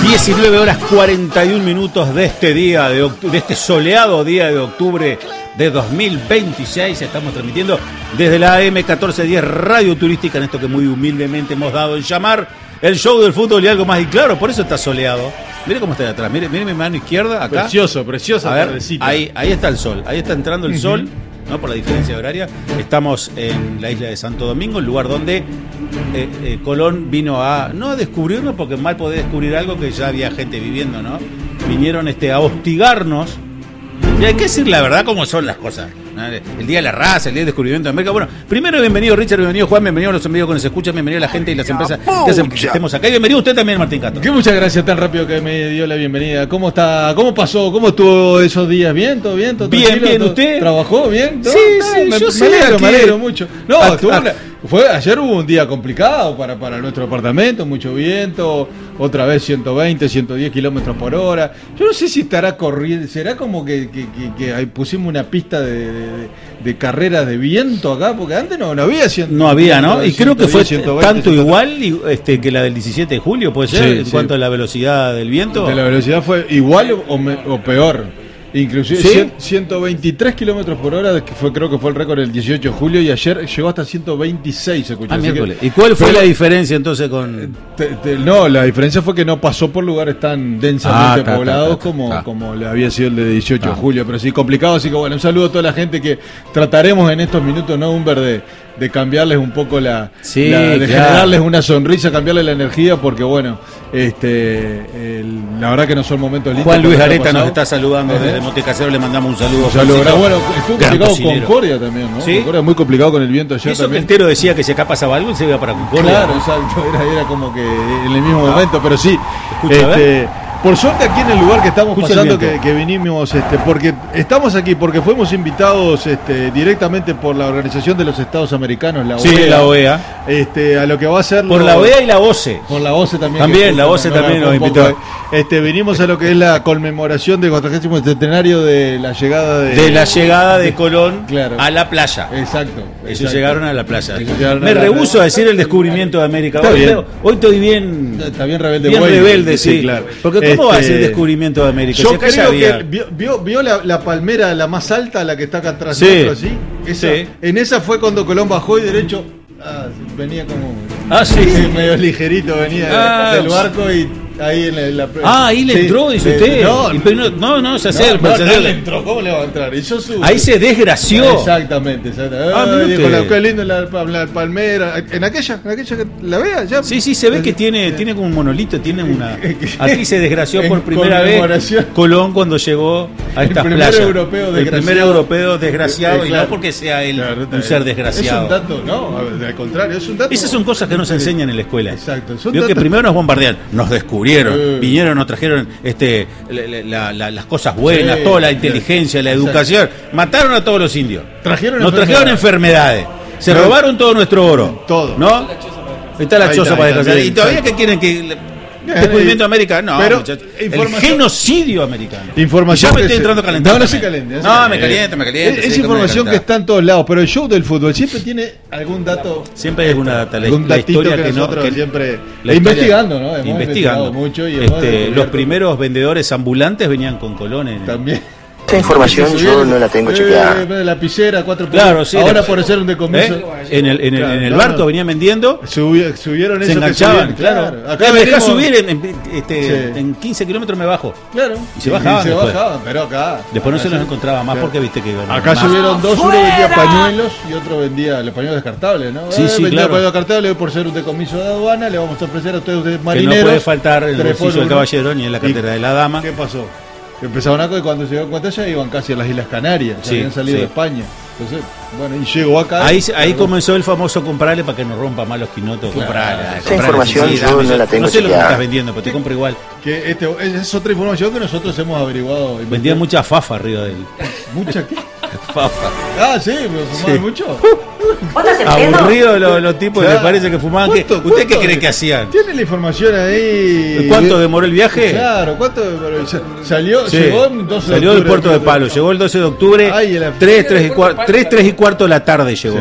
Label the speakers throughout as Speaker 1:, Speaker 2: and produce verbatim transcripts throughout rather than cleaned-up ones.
Speaker 1: diecinueve horas cuarenta y un minutos de este día, de, octu- de este soleado día de octubre de dos mil veintiséis. Estamos transmitiendo desde la A M catorce diez Radio Turística en esto que muy humildemente hemos dado en llamar el show del fútbol y algo más. Y claro, por eso está soleado. Mire cómo está de atrás, mire, mire mi mano izquierda acá.
Speaker 2: Precioso, preciosa
Speaker 1: A ver,
Speaker 2: tardecita.
Speaker 1: ahí, ahí está el sol, ahí está entrando el sol, ¿no? Por la diferencia horaria. Estamos en la isla de Santo Domingo, el lugar donde eh, eh, Colón vino a, no a descubrirnos, porque mal podés descubrir algo que ya había gente viviendo, ¿no? Vinieron este, a hostigarnos. Y hay que decir la verdad cómo son las cosas, ¿no? El día de la raza, el día del descubrimiento de América. Bueno, primero bienvenido Richard, bienvenido Juan, bienvenido a los amigos que nos escuchan, bienvenido a la gente y las empresas que hacen que estemos acá. Y bienvenido usted también, Martín Cato.
Speaker 2: Que muchas gracias tan rápido que me dio la bienvenida. ¿Cómo está? ¿Cómo pasó? ¿Cómo estuvo esos días? ¿Bien? ¿Todo bien? ¿Todo
Speaker 1: Bien,
Speaker 2: tranquilo?
Speaker 1: bien,
Speaker 2: ¿Todo-
Speaker 1: ¿usted?
Speaker 2: ¿Trabajó bien? ¿Todo?
Speaker 1: Sí,
Speaker 2: Ah,
Speaker 1: sí,
Speaker 2: me,
Speaker 1: yo
Speaker 2: me
Speaker 1: sé,
Speaker 2: alegro, me
Speaker 1: aquí-
Speaker 2: alegro mucho. No,
Speaker 1: Ah,
Speaker 2: estuvo
Speaker 1: ah.
Speaker 2: una- fue, ayer hubo un día complicado para, para nuestro departamento, mucho viento, otra vez ciento veinte, ciento diez kilómetros por hora. Yo no sé si estará corriendo, será como que, que, que, que ahí pusimos una pista de, de, de carreras de viento acá, porque antes no, no había cien,
Speaker 1: No había, ¿no? Y creo que fue
Speaker 2: ciento veinte,
Speaker 1: tanto
Speaker 2: ciento treinta.
Speaker 1: igual y, este, que la del diecisiete de julio, ¿puede ser?
Speaker 2: Sí,
Speaker 1: en
Speaker 2: sí.
Speaker 1: cuanto a la velocidad del viento.
Speaker 2: De la velocidad fue igual o, me- o peor. Inclusive
Speaker 1: ¿Sí?
Speaker 2: cien, ciento veintitrés kilómetros por hora, que fue, creo que fue el récord el dieciocho de julio, y ayer llegó hasta ciento veintiséis, se escuchó.
Speaker 1: Ah,
Speaker 2: Así que-
Speaker 1: miércoles. ¿Y cuál fue
Speaker 2: pero-
Speaker 1: la diferencia entonces con...?
Speaker 2: te- te- no, la diferencia fue que no pasó por lugares tan densamente
Speaker 1: Ah, ta, ta,
Speaker 2: poblados
Speaker 1: ta, ta,
Speaker 2: como,
Speaker 1: ta.
Speaker 2: como le había sido el de dieciocho de
Speaker 1: Ah.
Speaker 2: julio, pero sí complicado, así que bueno, un saludo a toda la gente que trataremos en estos minutos, ¿no, Humber, de, de cambiarles un poco la,
Speaker 1: Sí,
Speaker 2: la- de
Speaker 1: claro.
Speaker 2: generarles una sonrisa, cambiarles la energía, porque bueno, este el- la verdad que no son momentos lindos.
Speaker 1: Juan Luis
Speaker 2: como
Speaker 1: Areta
Speaker 2: está
Speaker 1: nos
Speaker 2: pasado.
Speaker 1: está saludando
Speaker 2: Ajá.
Speaker 1: desde Monte Casero, le mandamos un saludo.
Speaker 2: Un saludo,
Speaker 1: Juancito.
Speaker 2: bueno, estuvo
Speaker 1: Gran
Speaker 2: complicado
Speaker 1: cocinero.
Speaker 2: Concordia también, ¿no?
Speaker 1: ¿Sí?
Speaker 2: Concordia muy complicado con el viento
Speaker 1: Y
Speaker 2: ayer
Speaker 1: eso que
Speaker 2: también.
Speaker 1: el Tero decía que si acá pasaba algo, se iba para Concordia.
Speaker 2: Claro, exacto, era, era como que en el mismo momento, pero sí.
Speaker 1: Escucha, a
Speaker 2: este, por suerte aquí en el lugar que estamos
Speaker 1: Escucha el
Speaker 2: pasando, que,
Speaker 1: viento.
Speaker 2: que vinimos, este, porque estamos aquí, porque fuimos invitados este, directamente por la Organización de los Estados Americanos, la O E A,
Speaker 1: Sí, la O E A.
Speaker 2: este, a lo que va a ser...
Speaker 1: Por
Speaker 2: lo-
Speaker 1: la O E A y la O C E.
Speaker 2: Por la O C E también.
Speaker 1: También,
Speaker 2: que
Speaker 1: la O C E
Speaker 2: justo
Speaker 1: también
Speaker 2: agarró
Speaker 1: nos
Speaker 2: un poco,
Speaker 1: invitó.
Speaker 2: eh. Este, vinimos a lo que es la conmemoración del cuadragésimo centenario de la llegada de...
Speaker 1: De la llegada de Colón
Speaker 2: Claro.
Speaker 1: a la playa.
Speaker 2: Exacto.
Speaker 1: Ellos
Speaker 2: exacto.
Speaker 1: llegaron a la playa.
Speaker 2: Ellos llegaron
Speaker 1: Me
Speaker 2: a la
Speaker 1: rehuso
Speaker 2: playa.
Speaker 1: a decir el descubrimiento de América.
Speaker 2: Está
Speaker 1: Hoy,
Speaker 2: bien.
Speaker 1: estoy- hoy estoy bien...
Speaker 2: Está bien rebelde.
Speaker 1: Bien
Speaker 2: güey.
Speaker 1: rebelde, sí.
Speaker 2: claro.
Speaker 1: Porque ¿cómo va a
Speaker 2: Este,
Speaker 1: ser el descubrimiento de América?
Speaker 2: Yo
Speaker 1: Si acá ya
Speaker 2: creo
Speaker 1: había-
Speaker 2: que vio, vio, vio la, la palmera, la más alta, la que está acá atrás
Speaker 1: Sí.
Speaker 2: nuestro, ¿sí? Esa,
Speaker 1: Sí.
Speaker 2: En esa fue cuando Colón bajó y derecho ah, venía como
Speaker 1: Ah, sí.
Speaker 2: sí, medio ligerito, venía
Speaker 1: Ah,
Speaker 2: del barco y ahí en la... la
Speaker 1: Ah, ahí le
Speaker 2: sí,
Speaker 1: entró, dice
Speaker 2: de-
Speaker 1: usted.
Speaker 2: No,
Speaker 1: Y pero no, no, no, se
Speaker 2: no,
Speaker 1: acerca.
Speaker 2: no,
Speaker 1: se
Speaker 2: no
Speaker 1: acerca.
Speaker 2: le entró, ¿cómo le va a entrar? Hizo su...
Speaker 1: Ahí se desgració.
Speaker 2: Exactamente, exactamente.
Speaker 1: Ah, mire
Speaker 2: dijo,
Speaker 1: usted.
Speaker 2: la, qué lindo la, la palmera. En aquella, en aquella que la vea ya.
Speaker 1: Sí, sí, se ve que tiene, tiene como un monolito, tiene una... Aquí se desgració
Speaker 2: En
Speaker 1: por primera vez
Speaker 2: conmemoración.
Speaker 1: Colón cuando llegó a
Speaker 2: El
Speaker 1: estas
Speaker 2: primer
Speaker 1: playas.
Speaker 2: europeo
Speaker 1: El
Speaker 2: desgraciado.
Speaker 1: primer europeo desgraciado,
Speaker 2: Eh,
Speaker 1: y
Speaker 2: claro.
Speaker 1: no porque sea él
Speaker 2: Claro,
Speaker 1: un ser
Speaker 2: Es
Speaker 1: desgraciado.
Speaker 2: un dato, no, al contrario, es un dato.
Speaker 1: Esas son cosas que no se enseñan en la escuela.
Speaker 2: Exacto, son
Speaker 1: Vio que
Speaker 2: datos-
Speaker 1: primero nos bombardean, nos descubrieron,
Speaker 2: Eh.
Speaker 1: vinieron, nos trajeron este, la- la- la- las cosas buenas,
Speaker 2: Sí,
Speaker 1: toda la
Speaker 2: sí.
Speaker 1: inteligencia, la
Speaker 2: Exacto.
Speaker 1: educación. Mataron a todos los indios.
Speaker 2: Trajeron
Speaker 1: nos trajeron enfermedades. Se
Speaker 2: No.
Speaker 1: robaron todo nuestro oro.
Speaker 2: Todo.
Speaker 1: ¿No? Está la
Speaker 2: Ahí
Speaker 1: choza
Speaker 2: está,
Speaker 1: para
Speaker 2: ahí
Speaker 1: descansar.
Speaker 2: también,
Speaker 1: ¿Y todavía
Speaker 2: exacto.
Speaker 1: qué quieren que.?
Speaker 2: Eh,
Speaker 1: Descubrimiento de América. No,
Speaker 2: pero,
Speaker 1: muchachos. El
Speaker 2: información-
Speaker 1: genocidio americano.
Speaker 2: Información
Speaker 1: Ya me
Speaker 2: que
Speaker 1: estoy
Speaker 2: se-
Speaker 1: entrando calentado.
Speaker 2: No, no se
Speaker 1: también.
Speaker 2: caliente. se
Speaker 1: No, me
Speaker 2: caliente.
Speaker 1: caliento, me caliento.
Speaker 2: Es,
Speaker 1: sí,
Speaker 2: es
Speaker 1: que me
Speaker 2: información que
Speaker 1: calienta.
Speaker 2: está en todos lados, pero el show del fútbol siempre tiene algún dato.
Speaker 1: Siempre hay alguna data. La,
Speaker 2: algún
Speaker 1: la
Speaker 2: datito
Speaker 1: historia
Speaker 2: que
Speaker 1: que no.
Speaker 2: nosotros
Speaker 1: que-
Speaker 2: siempre.
Speaker 1: la
Speaker 2: e
Speaker 1: historia-
Speaker 2: investigando, ¿no? Hemos
Speaker 1: investigando.
Speaker 2: investigado mucho y hemos
Speaker 1: Este,
Speaker 2: descubierto
Speaker 1: los primeros vendedores ambulantes venían con Colón en.
Speaker 2: También.
Speaker 3: Esta información yo no la tengo
Speaker 2: Eh,
Speaker 3: chequeada.
Speaker 2: La lapicera, cuatro por
Speaker 1: Claro, sí.
Speaker 2: Ahora
Speaker 1: la-
Speaker 2: por ser un decomiso.
Speaker 1: ¿Eh? En el, en el,
Speaker 2: Claro,
Speaker 1: en el
Speaker 2: no,
Speaker 1: barco
Speaker 2: no.
Speaker 1: venían vendiendo.
Speaker 2: Subi- subieron
Speaker 1: Se
Speaker 2: eso que
Speaker 1: enganchaban,
Speaker 2: subieron,
Speaker 1: claro.
Speaker 2: Acá
Speaker 1: Acá me dejás
Speaker 2: venimos-
Speaker 1: subir en, en- este,
Speaker 2: Sí.
Speaker 1: en quince kilómetros me bajo.
Speaker 2: Claro.
Speaker 1: Y se bajaban
Speaker 2: se
Speaker 1: después.
Speaker 2: bajaban, pero acá.
Speaker 1: Después no
Speaker 2: acá
Speaker 1: se los
Speaker 2: sí.
Speaker 1: encontraba más
Speaker 2: Claro.
Speaker 1: porque viste que iban
Speaker 2: Acá
Speaker 1: más.
Speaker 2: subieron dos, uno vendía pañuelos y otro vendía los pañuelos descartables, ¿no?
Speaker 1: Sí,
Speaker 2: Eh,
Speaker 1: sí,
Speaker 2: vendía
Speaker 1: claro.
Speaker 2: pañuelos descartables por ser un decomiso de aduana, le vamos a ofrecer a ustedes, ustedes
Speaker 1: Que
Speaker 2: marineros.
Speaker 1: no puede faltar el
Speaker 2: tres
Speaker 1: bolsillo
Speaker 2: por
Speaker 1: del
Speaker 2: uno.
Speaker 1: caballero ni en la cartera
Speaker 2: ¿Y
Speaker 1: de la dama.
Speaker 2: ¿Qué pasó? Empezaron acá y cuando se dieron cuenta ya iban casi a las Islas Canarias, ya
Speaker 1: Sí,
Speaker 2: habían salido
Speaker 1: sí.
Speaker 2: de España. Entonces, bueno, y llegó acá.
Speaker 1: Ahí, ahí
Speaker 2: Cargó.
Speaker 1: comenzó el famoso comprarle para que no rompa más los quinotos.
Speaker 2: Claro.
Speaker 1: Comprarle,
Speaker 2: Esa
Speaker 1: comprarle,
Speaker 3: información
Speaker 1: sí,
Speaker 3: yo
Speaker 1: dame,
Speaker 3: no la tengo
Speaker 1: No sé lo que me
Speaker 3: chequeada.
Speaker 1: estás vendiendo, pero te compro igual.
Speaker 2: Que este, esa es otra información que nosotros hemos averiguado.
Speaker 1: Vendían mucha fafa arriba del.
Speaker 2: ¿Mucha qué?
Speaker 1: Fafa.
Speaker 2: Ah, sí, pero fumaban
Speaker 1: Sí.
Speaker 2: mucho.
Speaker 4: ¿Vos estás en pedo?
Speaker 1: Aburridos los, los tipos,
Speaker 2: Claro.
Speaker 1: les parece que fumaban. ¿Qué?
Speaker 2: ¿Cuánto-
Speaker 1: ¿Usted qué
Speaker 2: cuánto-
Speaker 1: cree que hacían?
Speaker 2: ¿Tiene la información ahí?
Speaker 1: ¿Cuánto demoró el viaje?
Speaker 2: Claro, ¿cuánto demoró? Sa- Salió,
Speaker 1: Sí.
Speaker 2: llegó el doce
Speaker 1: Salió
Speaker 2: de
Speaker 1: del
Speaker 2: octubre.
Speaker 1: puerto de Palo, llegó el doce de octubre,
Speaker 2: Ay, en la-
Speaker 1: tres, tres y cuarto, tres, tres y cuarto de la tarde llegó.
Speaker 2: Sí.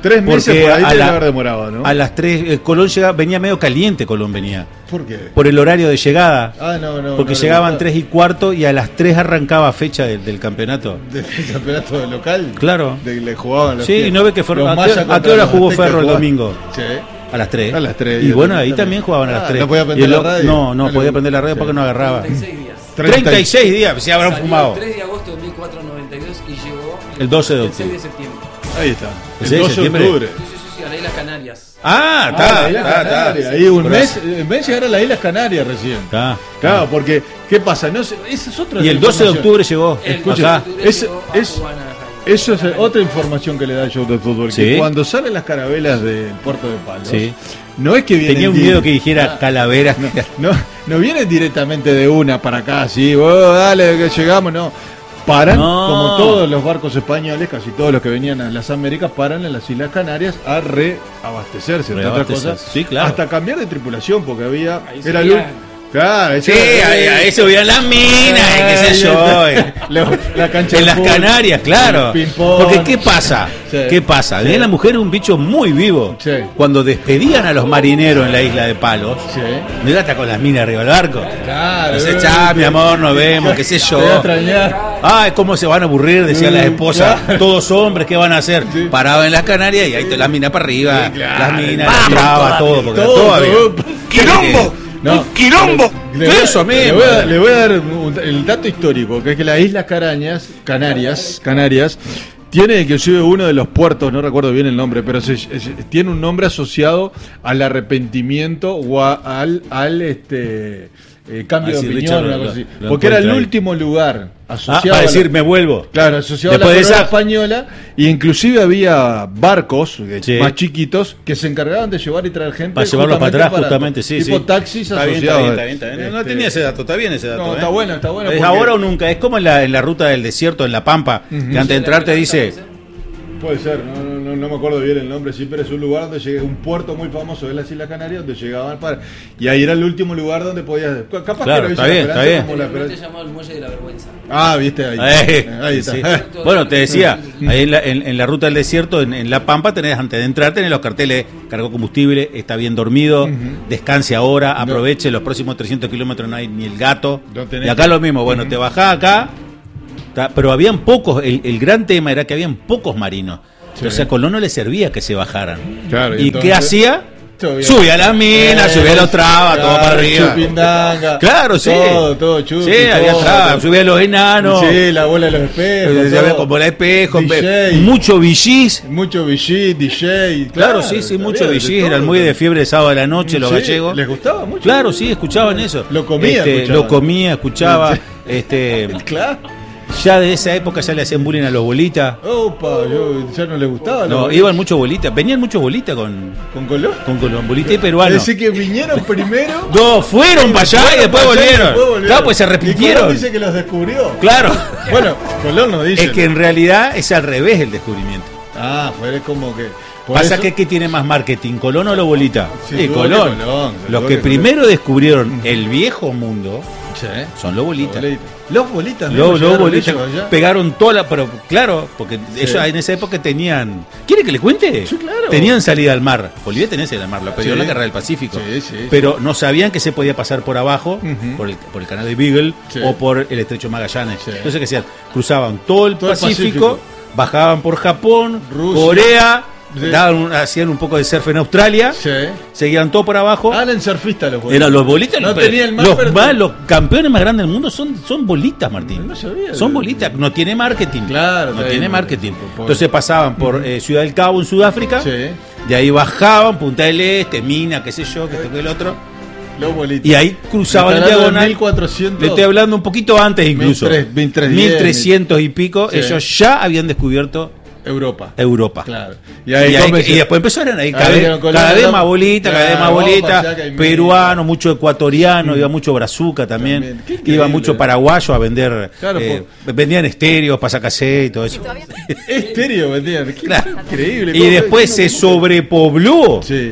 Speaker 2: Tres meses
Speaker 1: Porque
Speaker 2: por ahí
Speaker 1: a
Speaker 2: debe
Speaker 1: la-
Speaker 2: haber demorado, ¿no?
Speaker 1: A las tres, eh, Colón llega, venía medio caliente, Colón venía.
Speaker 2: ¿Por qué?
Speaker 1: Por el horario de llegada.
Speaker 2: Ah, no, no.
Speaker 1: Porque
Speaker 2: no
Speaker 1: llegaban
Speaker 2: le
Speaker 1: tres y cuarto y a las tres arrancaba fecha del, del campeonato.
Speaker 2: ¿Del campeonato local?
Speaker 1: Claro.
Speaker 2: De, le jugaban los
Speaker 1: Sí,
Speaker 2: que-
Speaker 1: y no ve que fueron.
Speaker 2: los
Speaker 1: ¿A
Speaker 2: Maya
Speaker 1: qué, a
Speaker 2: contra
Speaker 1: qué hora
Speaker 2: los
Speaker 1: jugó
Speaker 2: Aztecas
Speaker 1: Ferro el
Speaker 2: jugaban.
Speaker 1: domingo?
Speaker 2: Sí.
Speaker 1: A las tres.
Speaker 2: A las tres.
Speaker 1: Y
Speaker 2: yo
Speaker 1: bueno,
Speaker 2: también.
Speaker 1: ahí también jugaban a las
Speaker 2: Ah,
Speaker 1: tres.
Speaker 2: ¿no podía
Speaker 1: Y
Speaker 2: prender
Speaker 1: el
Speaker 2: la
Speaker 1: o-
Speaker 2: radio?
Speaker 1: No, no
Speaker 2: No le-
Speaker 1: podía prender la radio
Speaker 2: sí.
Speaker 1: porque no agarraba.
Speaker 5: treinta y seis días.
Speaker 1: treinta y seis días, se habrán
Speaker 5: Salió
Speaker 1: fumado.
Speaker 5: el tres de agosto de mil cuatrocientos noventa y dos y llegó
Speaker 1: El doce de
Speaker 5: el
Speaker 1: octubre.
Speaker 5: seis de septiembre.
Speaker 2: Ahí está.
Speaker 1: ¿El
Speaker 2: El
Speaker 1: seis de
Speaker 2: doce de
Speaker 1: septiembre?
Speaker 2: octubre.
Speaker 5: Sí, sí, sí, sí, a las Islas Canarias.
Speaker 1: Ah, está,
Speaker 2: Ah, la
Speaker 1: está,
Speaker 2: Isla
Speaker 1: está.
Speaker 2: Canaria. Ahí un
Speaker 1: Pero-
Speaker 2: mes, un mes llegar a las Islas Canarias recién.
Speaker 1: Está.
Speaker 2: Claro, porque, ¿qué pasa? No sé, esa es otra
Speaker 1: Y el doce de
Speaker 2: información.
Speaker 1: octubre llegó.
Speaker 5: El
Speaker 2: Escucha,
Speaker 5: doce de
Speaker 1: acá.
Speaker 5: octubre
Speaker 2: es-
Speaker 5: llegó a
Speaker 2: es-
Speaker 5: Cubana, Jaime.
Speaker 2: Eso es otra información que le da el show de fútbol.
Speaker 1: Sí.
Speaker 2: Que cuando salen las carabelas del puerto de Palos,
Speaker 1: Sí.
Speaker 2: no es que vienen.
Speaker 1: Tenía un
Speaker 2: di-
Speaker 1: miedo que dijera
Speaker 2: Ah,
Speaker 1: calaveras.
Speaker 2: No, no vienen directamente de una para acá, así, oh, dale, que llegamos, no. Paran,
Speaker 1: No.
Speaker 2: como todos los barcos españoles, casi todos los que venían a las Américas, paran en las Islas Canarias a reabastecerse, entre otras
Speaker 1: Reabastecerse,
Speaker 2: cosas.
Speaker 1: sí, claro.
Speaker 2: Hasta cambiar de tripulación, porque había.
Speaker 5: Ahí se
Speaker 2: Era
Speaker 5: veía-
Speaker 2: luz. Claro,
Speaker 1: Sí,
Speaker 2: ese era-
Speaker 1: ahí, ahí se veían las minas, y qué sé yo. eh.
Speaker 2: La, la cancha
Speaker 1: En
Speaker 2: de
Speaker 1: las
Speaker 2: fútbol,
Speaker 1: Canarias, claro.
Speaker 2: el ping-pong.
Speaker 1: Porque ¿qué pasa?
Speaker 2: Sí.
Speaker 1: ¿Qué pasa?
Speaker 2: Sí.
Speaker 1: Bien, la mujer es un bicho muy vivo.
Speaker 2: Sí.
Speaker 1: Cuando despedían a los marineros en la isla de Palos,
Speaker 2: Sí.
Speaker 1: mira, está con las minas arriba del barco.
Speaker 2: Claro.
Speaker 1: No sé,
Speaker 2: eh,
Speaker 1: chá, mi amor, nos vemos, qué sé
Speaker 2: Te voy a
Speaker 1: yo.
Speaker 2: extrañar.
Speaker 1: Ay, cómo se van a aburrir, decían las esposas.
Speaker 2: Claro.
Speaker 1: Todos hombres, ¿qué van a hacer?
Speaker 2: Sí.
Speaker 1: Paraban en las Canarias y ahí te las minas para arriba.
Speaker 2: Sí, claro.
Speaker 1: Las minas,
Speaker 2: Vamos,
Speaker 1: las trabas, todo, porque
Speaker 2: todo,
Speaker 1: todo había.
Speaker 2: todo.
Speaker 1: ¡Quilombo!
Speaker 2: No.
Speaker 1: ¡Quilombo!
Speaker 2: Le voy a-
Speaker 1: Eso
Speaker 2: le
Speaker 1: mismo.
Speaker 2: voy, a, le voy a dar un- el dato histórico, que es que las Islas Carañas, Canarias, Canarias, tiene inclusive uno de los puertos, no recuerdo bien el nombre, pero se- se- tiene un nombre asociado al arrepentimiento o a- al, al este eh, cambio
Speaker 1: Ah, sí,
Speaker 2: de
Speaker 1: Richard
Speaker 2: opinión,
Speaker 1: lo-
Speaker 2: una cosa así.
Speaker 1: lo
Speaker 2: Porque era el
Speaker 1: encuentra ahí.
Speaker 2: último lugar
Speaker 1: Ah,
Speaker 2: asociado
Speaker 1: para
Speaker 2: a la-
Speaker 1: decir, me vuelvo.
Speaker 2: Claro, asociado
Speaker 1: Después
Speaker 2: a
Speaker 1: de
Speaker 2: la corona
Speaker 1: esa-
Speaker 2: española, y inclusive había barcos eh,
Speaker 1: Sí.
Speaker 2: más chiquitos que se encargaban de llevar y traer gente
Speaker 1: Para llevarlo para atrás,
Speaker 2: justamente
Speaker 1: justamente, sí,
Speaker 2: tipo
Speaker 1: sí.
Speaker 2: taxis
Speaker 1: Está bien, está
Speaker 2: asociados.
Speaker 1: bien, está bien, está bien. No
Speaker 2: Este,
Speaker 1: tenía ese dato, está bien ese dato.
Speaker 2: No,
Speaker 1: ¿eh?
Speaker 2: está bueno, está bueno.
Speaker 1: ¿Es
Speaker 2: porque-
Speaker 1: ahora o nunca? Es como en la, en la ruta del desierto, en La Pampa, que antes de entrar te dice,
Speaker 2: Puede ser, no, no, no, no me acuerdo bien el nombre, sí, pero es un lugar donde llegué, un puerto muy famoso de las Islas Canarias, donde llegaban para. Y ahí era el último lugar donde podías. Capaz
Speaker 1: Claro,
Speaker 2: que
Speaker 1: está
Speaker 2: era Villa
Speaker 1: bien,
Speaker 2: Esperanza,
Speaker 1: está bien.
Speaker 2: como la
Speaker 5: Anteriormente
Speaker 2: Esperanza.
Speaker 5: llamado el Muelle de la Vergüenza.
Speaker 2: Ah, viste, ahí.
Speaker 1: Eh,
Speaker 2: ahí está.
Speaker 1: sí. Bueno, te decía, ahí en la, en, en la ruta del desierto, en, en La Pampa, tenés, antes de entrar, tenés los carteles, cargó combustible, está bien dormido, descanse ahora, aproveche, los próximos trescientos kilómetros no hay ni el gato.
Speaker 2: No tenés
Speaker 1: Y acá
Speaker 2: que-
Speaker 1: lo mismo, bueno, te bajás acá, ta- pero habían pocos, el, el gran tema era que habían pocos marinos. Entonces a Colón no le servía que se bajaran.
Speaker 2: Claro, y
Speaker 1: ¿Y
Speaker 2: entonces-
Speaker 1: qué hacía?
Speaker 2: Subía.
Speaker 1: Subía a las minas, subía a los trabas, todo para arriba.
Speaker 2: Chupindanga.
Speaker 1: Claro, sí.
Speaker 2: Todo, todo chupi.
Speaker 1: Sí, había
Speaker 2: todo.
Speaker 1: trabas, subía a los enanos.
Speaker 2: Sí, la bola de los espejos.
Speaker 1: Eh,
Speaker 2: todo.
Speaker 1: había como el espejo,
Speaker 2: D J.
Speaker 1: mucho villis.
Speaker 2: Mucho V G, D J.
Speaker 1: Claro, sí, sí,
Speaker 2: está
Speaker 1: mucho
Speaker 2: bien,
Speaker 1: villis.
Speaker 2: todo.
Speaker 1: Eran muy de fiebre de sábado de la noche, los
Speaker 2: Sí,
Speaker 1: gallegos.
Speaker 2: ¿les gustaba mucho?
Speaker 1: Claro, sí, escuchaban eso.
Speaker 2: Lo comía,
Speaker 1: Este,
Speaker 2: escuchaban.
Speaker 1: lo comía, escuchaba.
Speaker 2: Sí.
Speaker 1: este,
Speaker 2: Claro.
Speaker 1: ya de esa época ya le hacían bullying a los bolitas.
Speaker 2: Opa, yo, ya no les gustaba.
Speaker 1: No,
Speaker 2: ¿no?
Speaker 1: iban muchos bolitas. Venían muchos bolitas con,
Speaker 2: ¿Con color?
Speaker 1: con, con bolitas peruanos.
Speaker 2: Así que vinieron primero.
Speaker 1: No, fueron para allá y después
Speaker 2: para allá y
Speaker 1: volvieron.
Speaker 2: después volvieron.
Speaker 1: Claro, pues se
Speaker 2: Y Colón
Speaker 1: repitieron.
Speaker 2: dice que los descubrió.
Speaker 1: Claro.
Speaker 2: Bueno, Colón nos dice.
Speaker 1: Es que en realidad es al revés el descubrimiento.
Speaker 2: Ah, fue como que. por
Speaker 1: Pasa
Speaker 2: eso-
Speaker 1: que ¿qué tiene más marketing, Colón o los bolitas?
Speaker 2: Sin
Speaker 1: Sí,
Speaker 2: duda
Speaker 1: Colón.
Speaker 2: que Colón, sin
Speaker 1: Los
Speaker 2: duda
Speaker 1: que
Speaker 2: que
Speaker 1: primero descubrieron el viejo mundo
Speaker 2: Sí.
Speaker 1: son los bolitas.
Speaker 2: Los bolitas. Los bolitas.
Speaker 1: Los,
Speaker 2: mismos
Speaker 1: los
Speaker 2: llegaron
Speaker 1: bolitas
Speaker 2: ellos allá.
Speaker 1: pegaron toda la. Pero claro, porque ellos en esa época tenían. ¿Quiere que le cuente?
Speaker 2: Sí, claro.
Speaker 1: Tenían salida al mar. Bolivia tenía salida al mar, lo peleó
Speaker 2: Sí.
Speaker 1: la guerra del Pacífico.
Speaker 2: Sí, sí, sí.
Speaker 1: Pero no sabían que se podía pasar por abajo,
Speaker 2: Ujú.
Speaker 1: por, el, por el canal de Beagle
Speaker 2: Sí.
Speaker 1: o por el estrecho Magallanes.
Speaker 2: Sí.
Speaker 1: Entonces, ¿qué hacían? Cruzaban todo el,
Speaker 2: Todo el
Speaker 1: Pacífico,
Speaker 2: Pacífico.
Speaker 1: bajaban por Japón,
Speaker 2: Rusia.
Speaker 1: Corea,
Speaker 2: Sí.
Speaker 1: daban un- hacían un poco de surf en Australia,
Speaker 2: Sí.
Speaker 1: seguían todo por abajo.
Speaker 2: Ah, eran surfistas los bolitas.
Speaker 1: Eran los bolitas,
Speaker 2: No
Speaker 1: pero
Speaker 2: tenían mar,
Speaker 1: los,
Speaker 2: pero-
Speaker 1: más- los campeones más grandes del mundo son, son bolitas, Martín.
Speaker 2: No sabía.
Speaker 1: Son bolitas, no tiene marketing.
Speaker 2: Claro,
Speaker 1: no
Speaker 2: está
Speaker 1: tiene
Speaker 2: bien,
Speaker 1: marketing.
Speaker 2: por- por-
Speaker 1: Entonces pasaban por eh, Ciudad del Cabo en Sudáfrica,
Speaker 2: Sí.
Speaker 1: de ahí bajaban, Punta del Este, Mina, qué sé yo, que esto que el otro,
Speaker 2: Los bolitas.
Speaker 1: y ahí cruzaban el
Speaker 2: Está hablando de
Speaker 1: diagonal.
Speaker 2: mil cuatrocientos.
Speaker 1: Le estoy hablando un poquito antes incluso.
Speaker 2: mil trescientos diez,
Speaker 1: mil trescientos y pico,
Speaker 2: Sí.
Speaker 1: ellos ya habían descubierto
Speaker 2: Europa.
Speaker 1: Europa.
Speaker 2: Claro.
Speaker 1: Y, ahí-
Speaker 2: comenzó-
Speaker 1: y después empezaron ahí, cada,
Speaker 2: Ahí
Speaker 1: vez,
Speaker 2: vieron Colón,
Speaker 1: cada vez
Speaker 2: ¿no?
Speaker 1: más bolita, cada vez más
Speaker 2: Claro,
Speaker 1: bolita,
Speaker 2: vamos allá que hay mil.
Speaker 1: peruano, mucho ecuatoriano, iba mucho brazuca también,
Speaker 2: También. Qué increíble.
Speaker 1: iba mucho paraguayo a vender,
Speaker 2: Claro,
Speaker 1: eh, vendían estéreos, pasacasé y todo eso.
Speaker 2: Estéreo vendían. Qué
Speaker 1: Claro.
Speaker 2: increíble.
Speaker 1: Y
Speaker 2: ¿Cómo-
Speaker 1: después se sobrepobló
Speaker 2: Sí.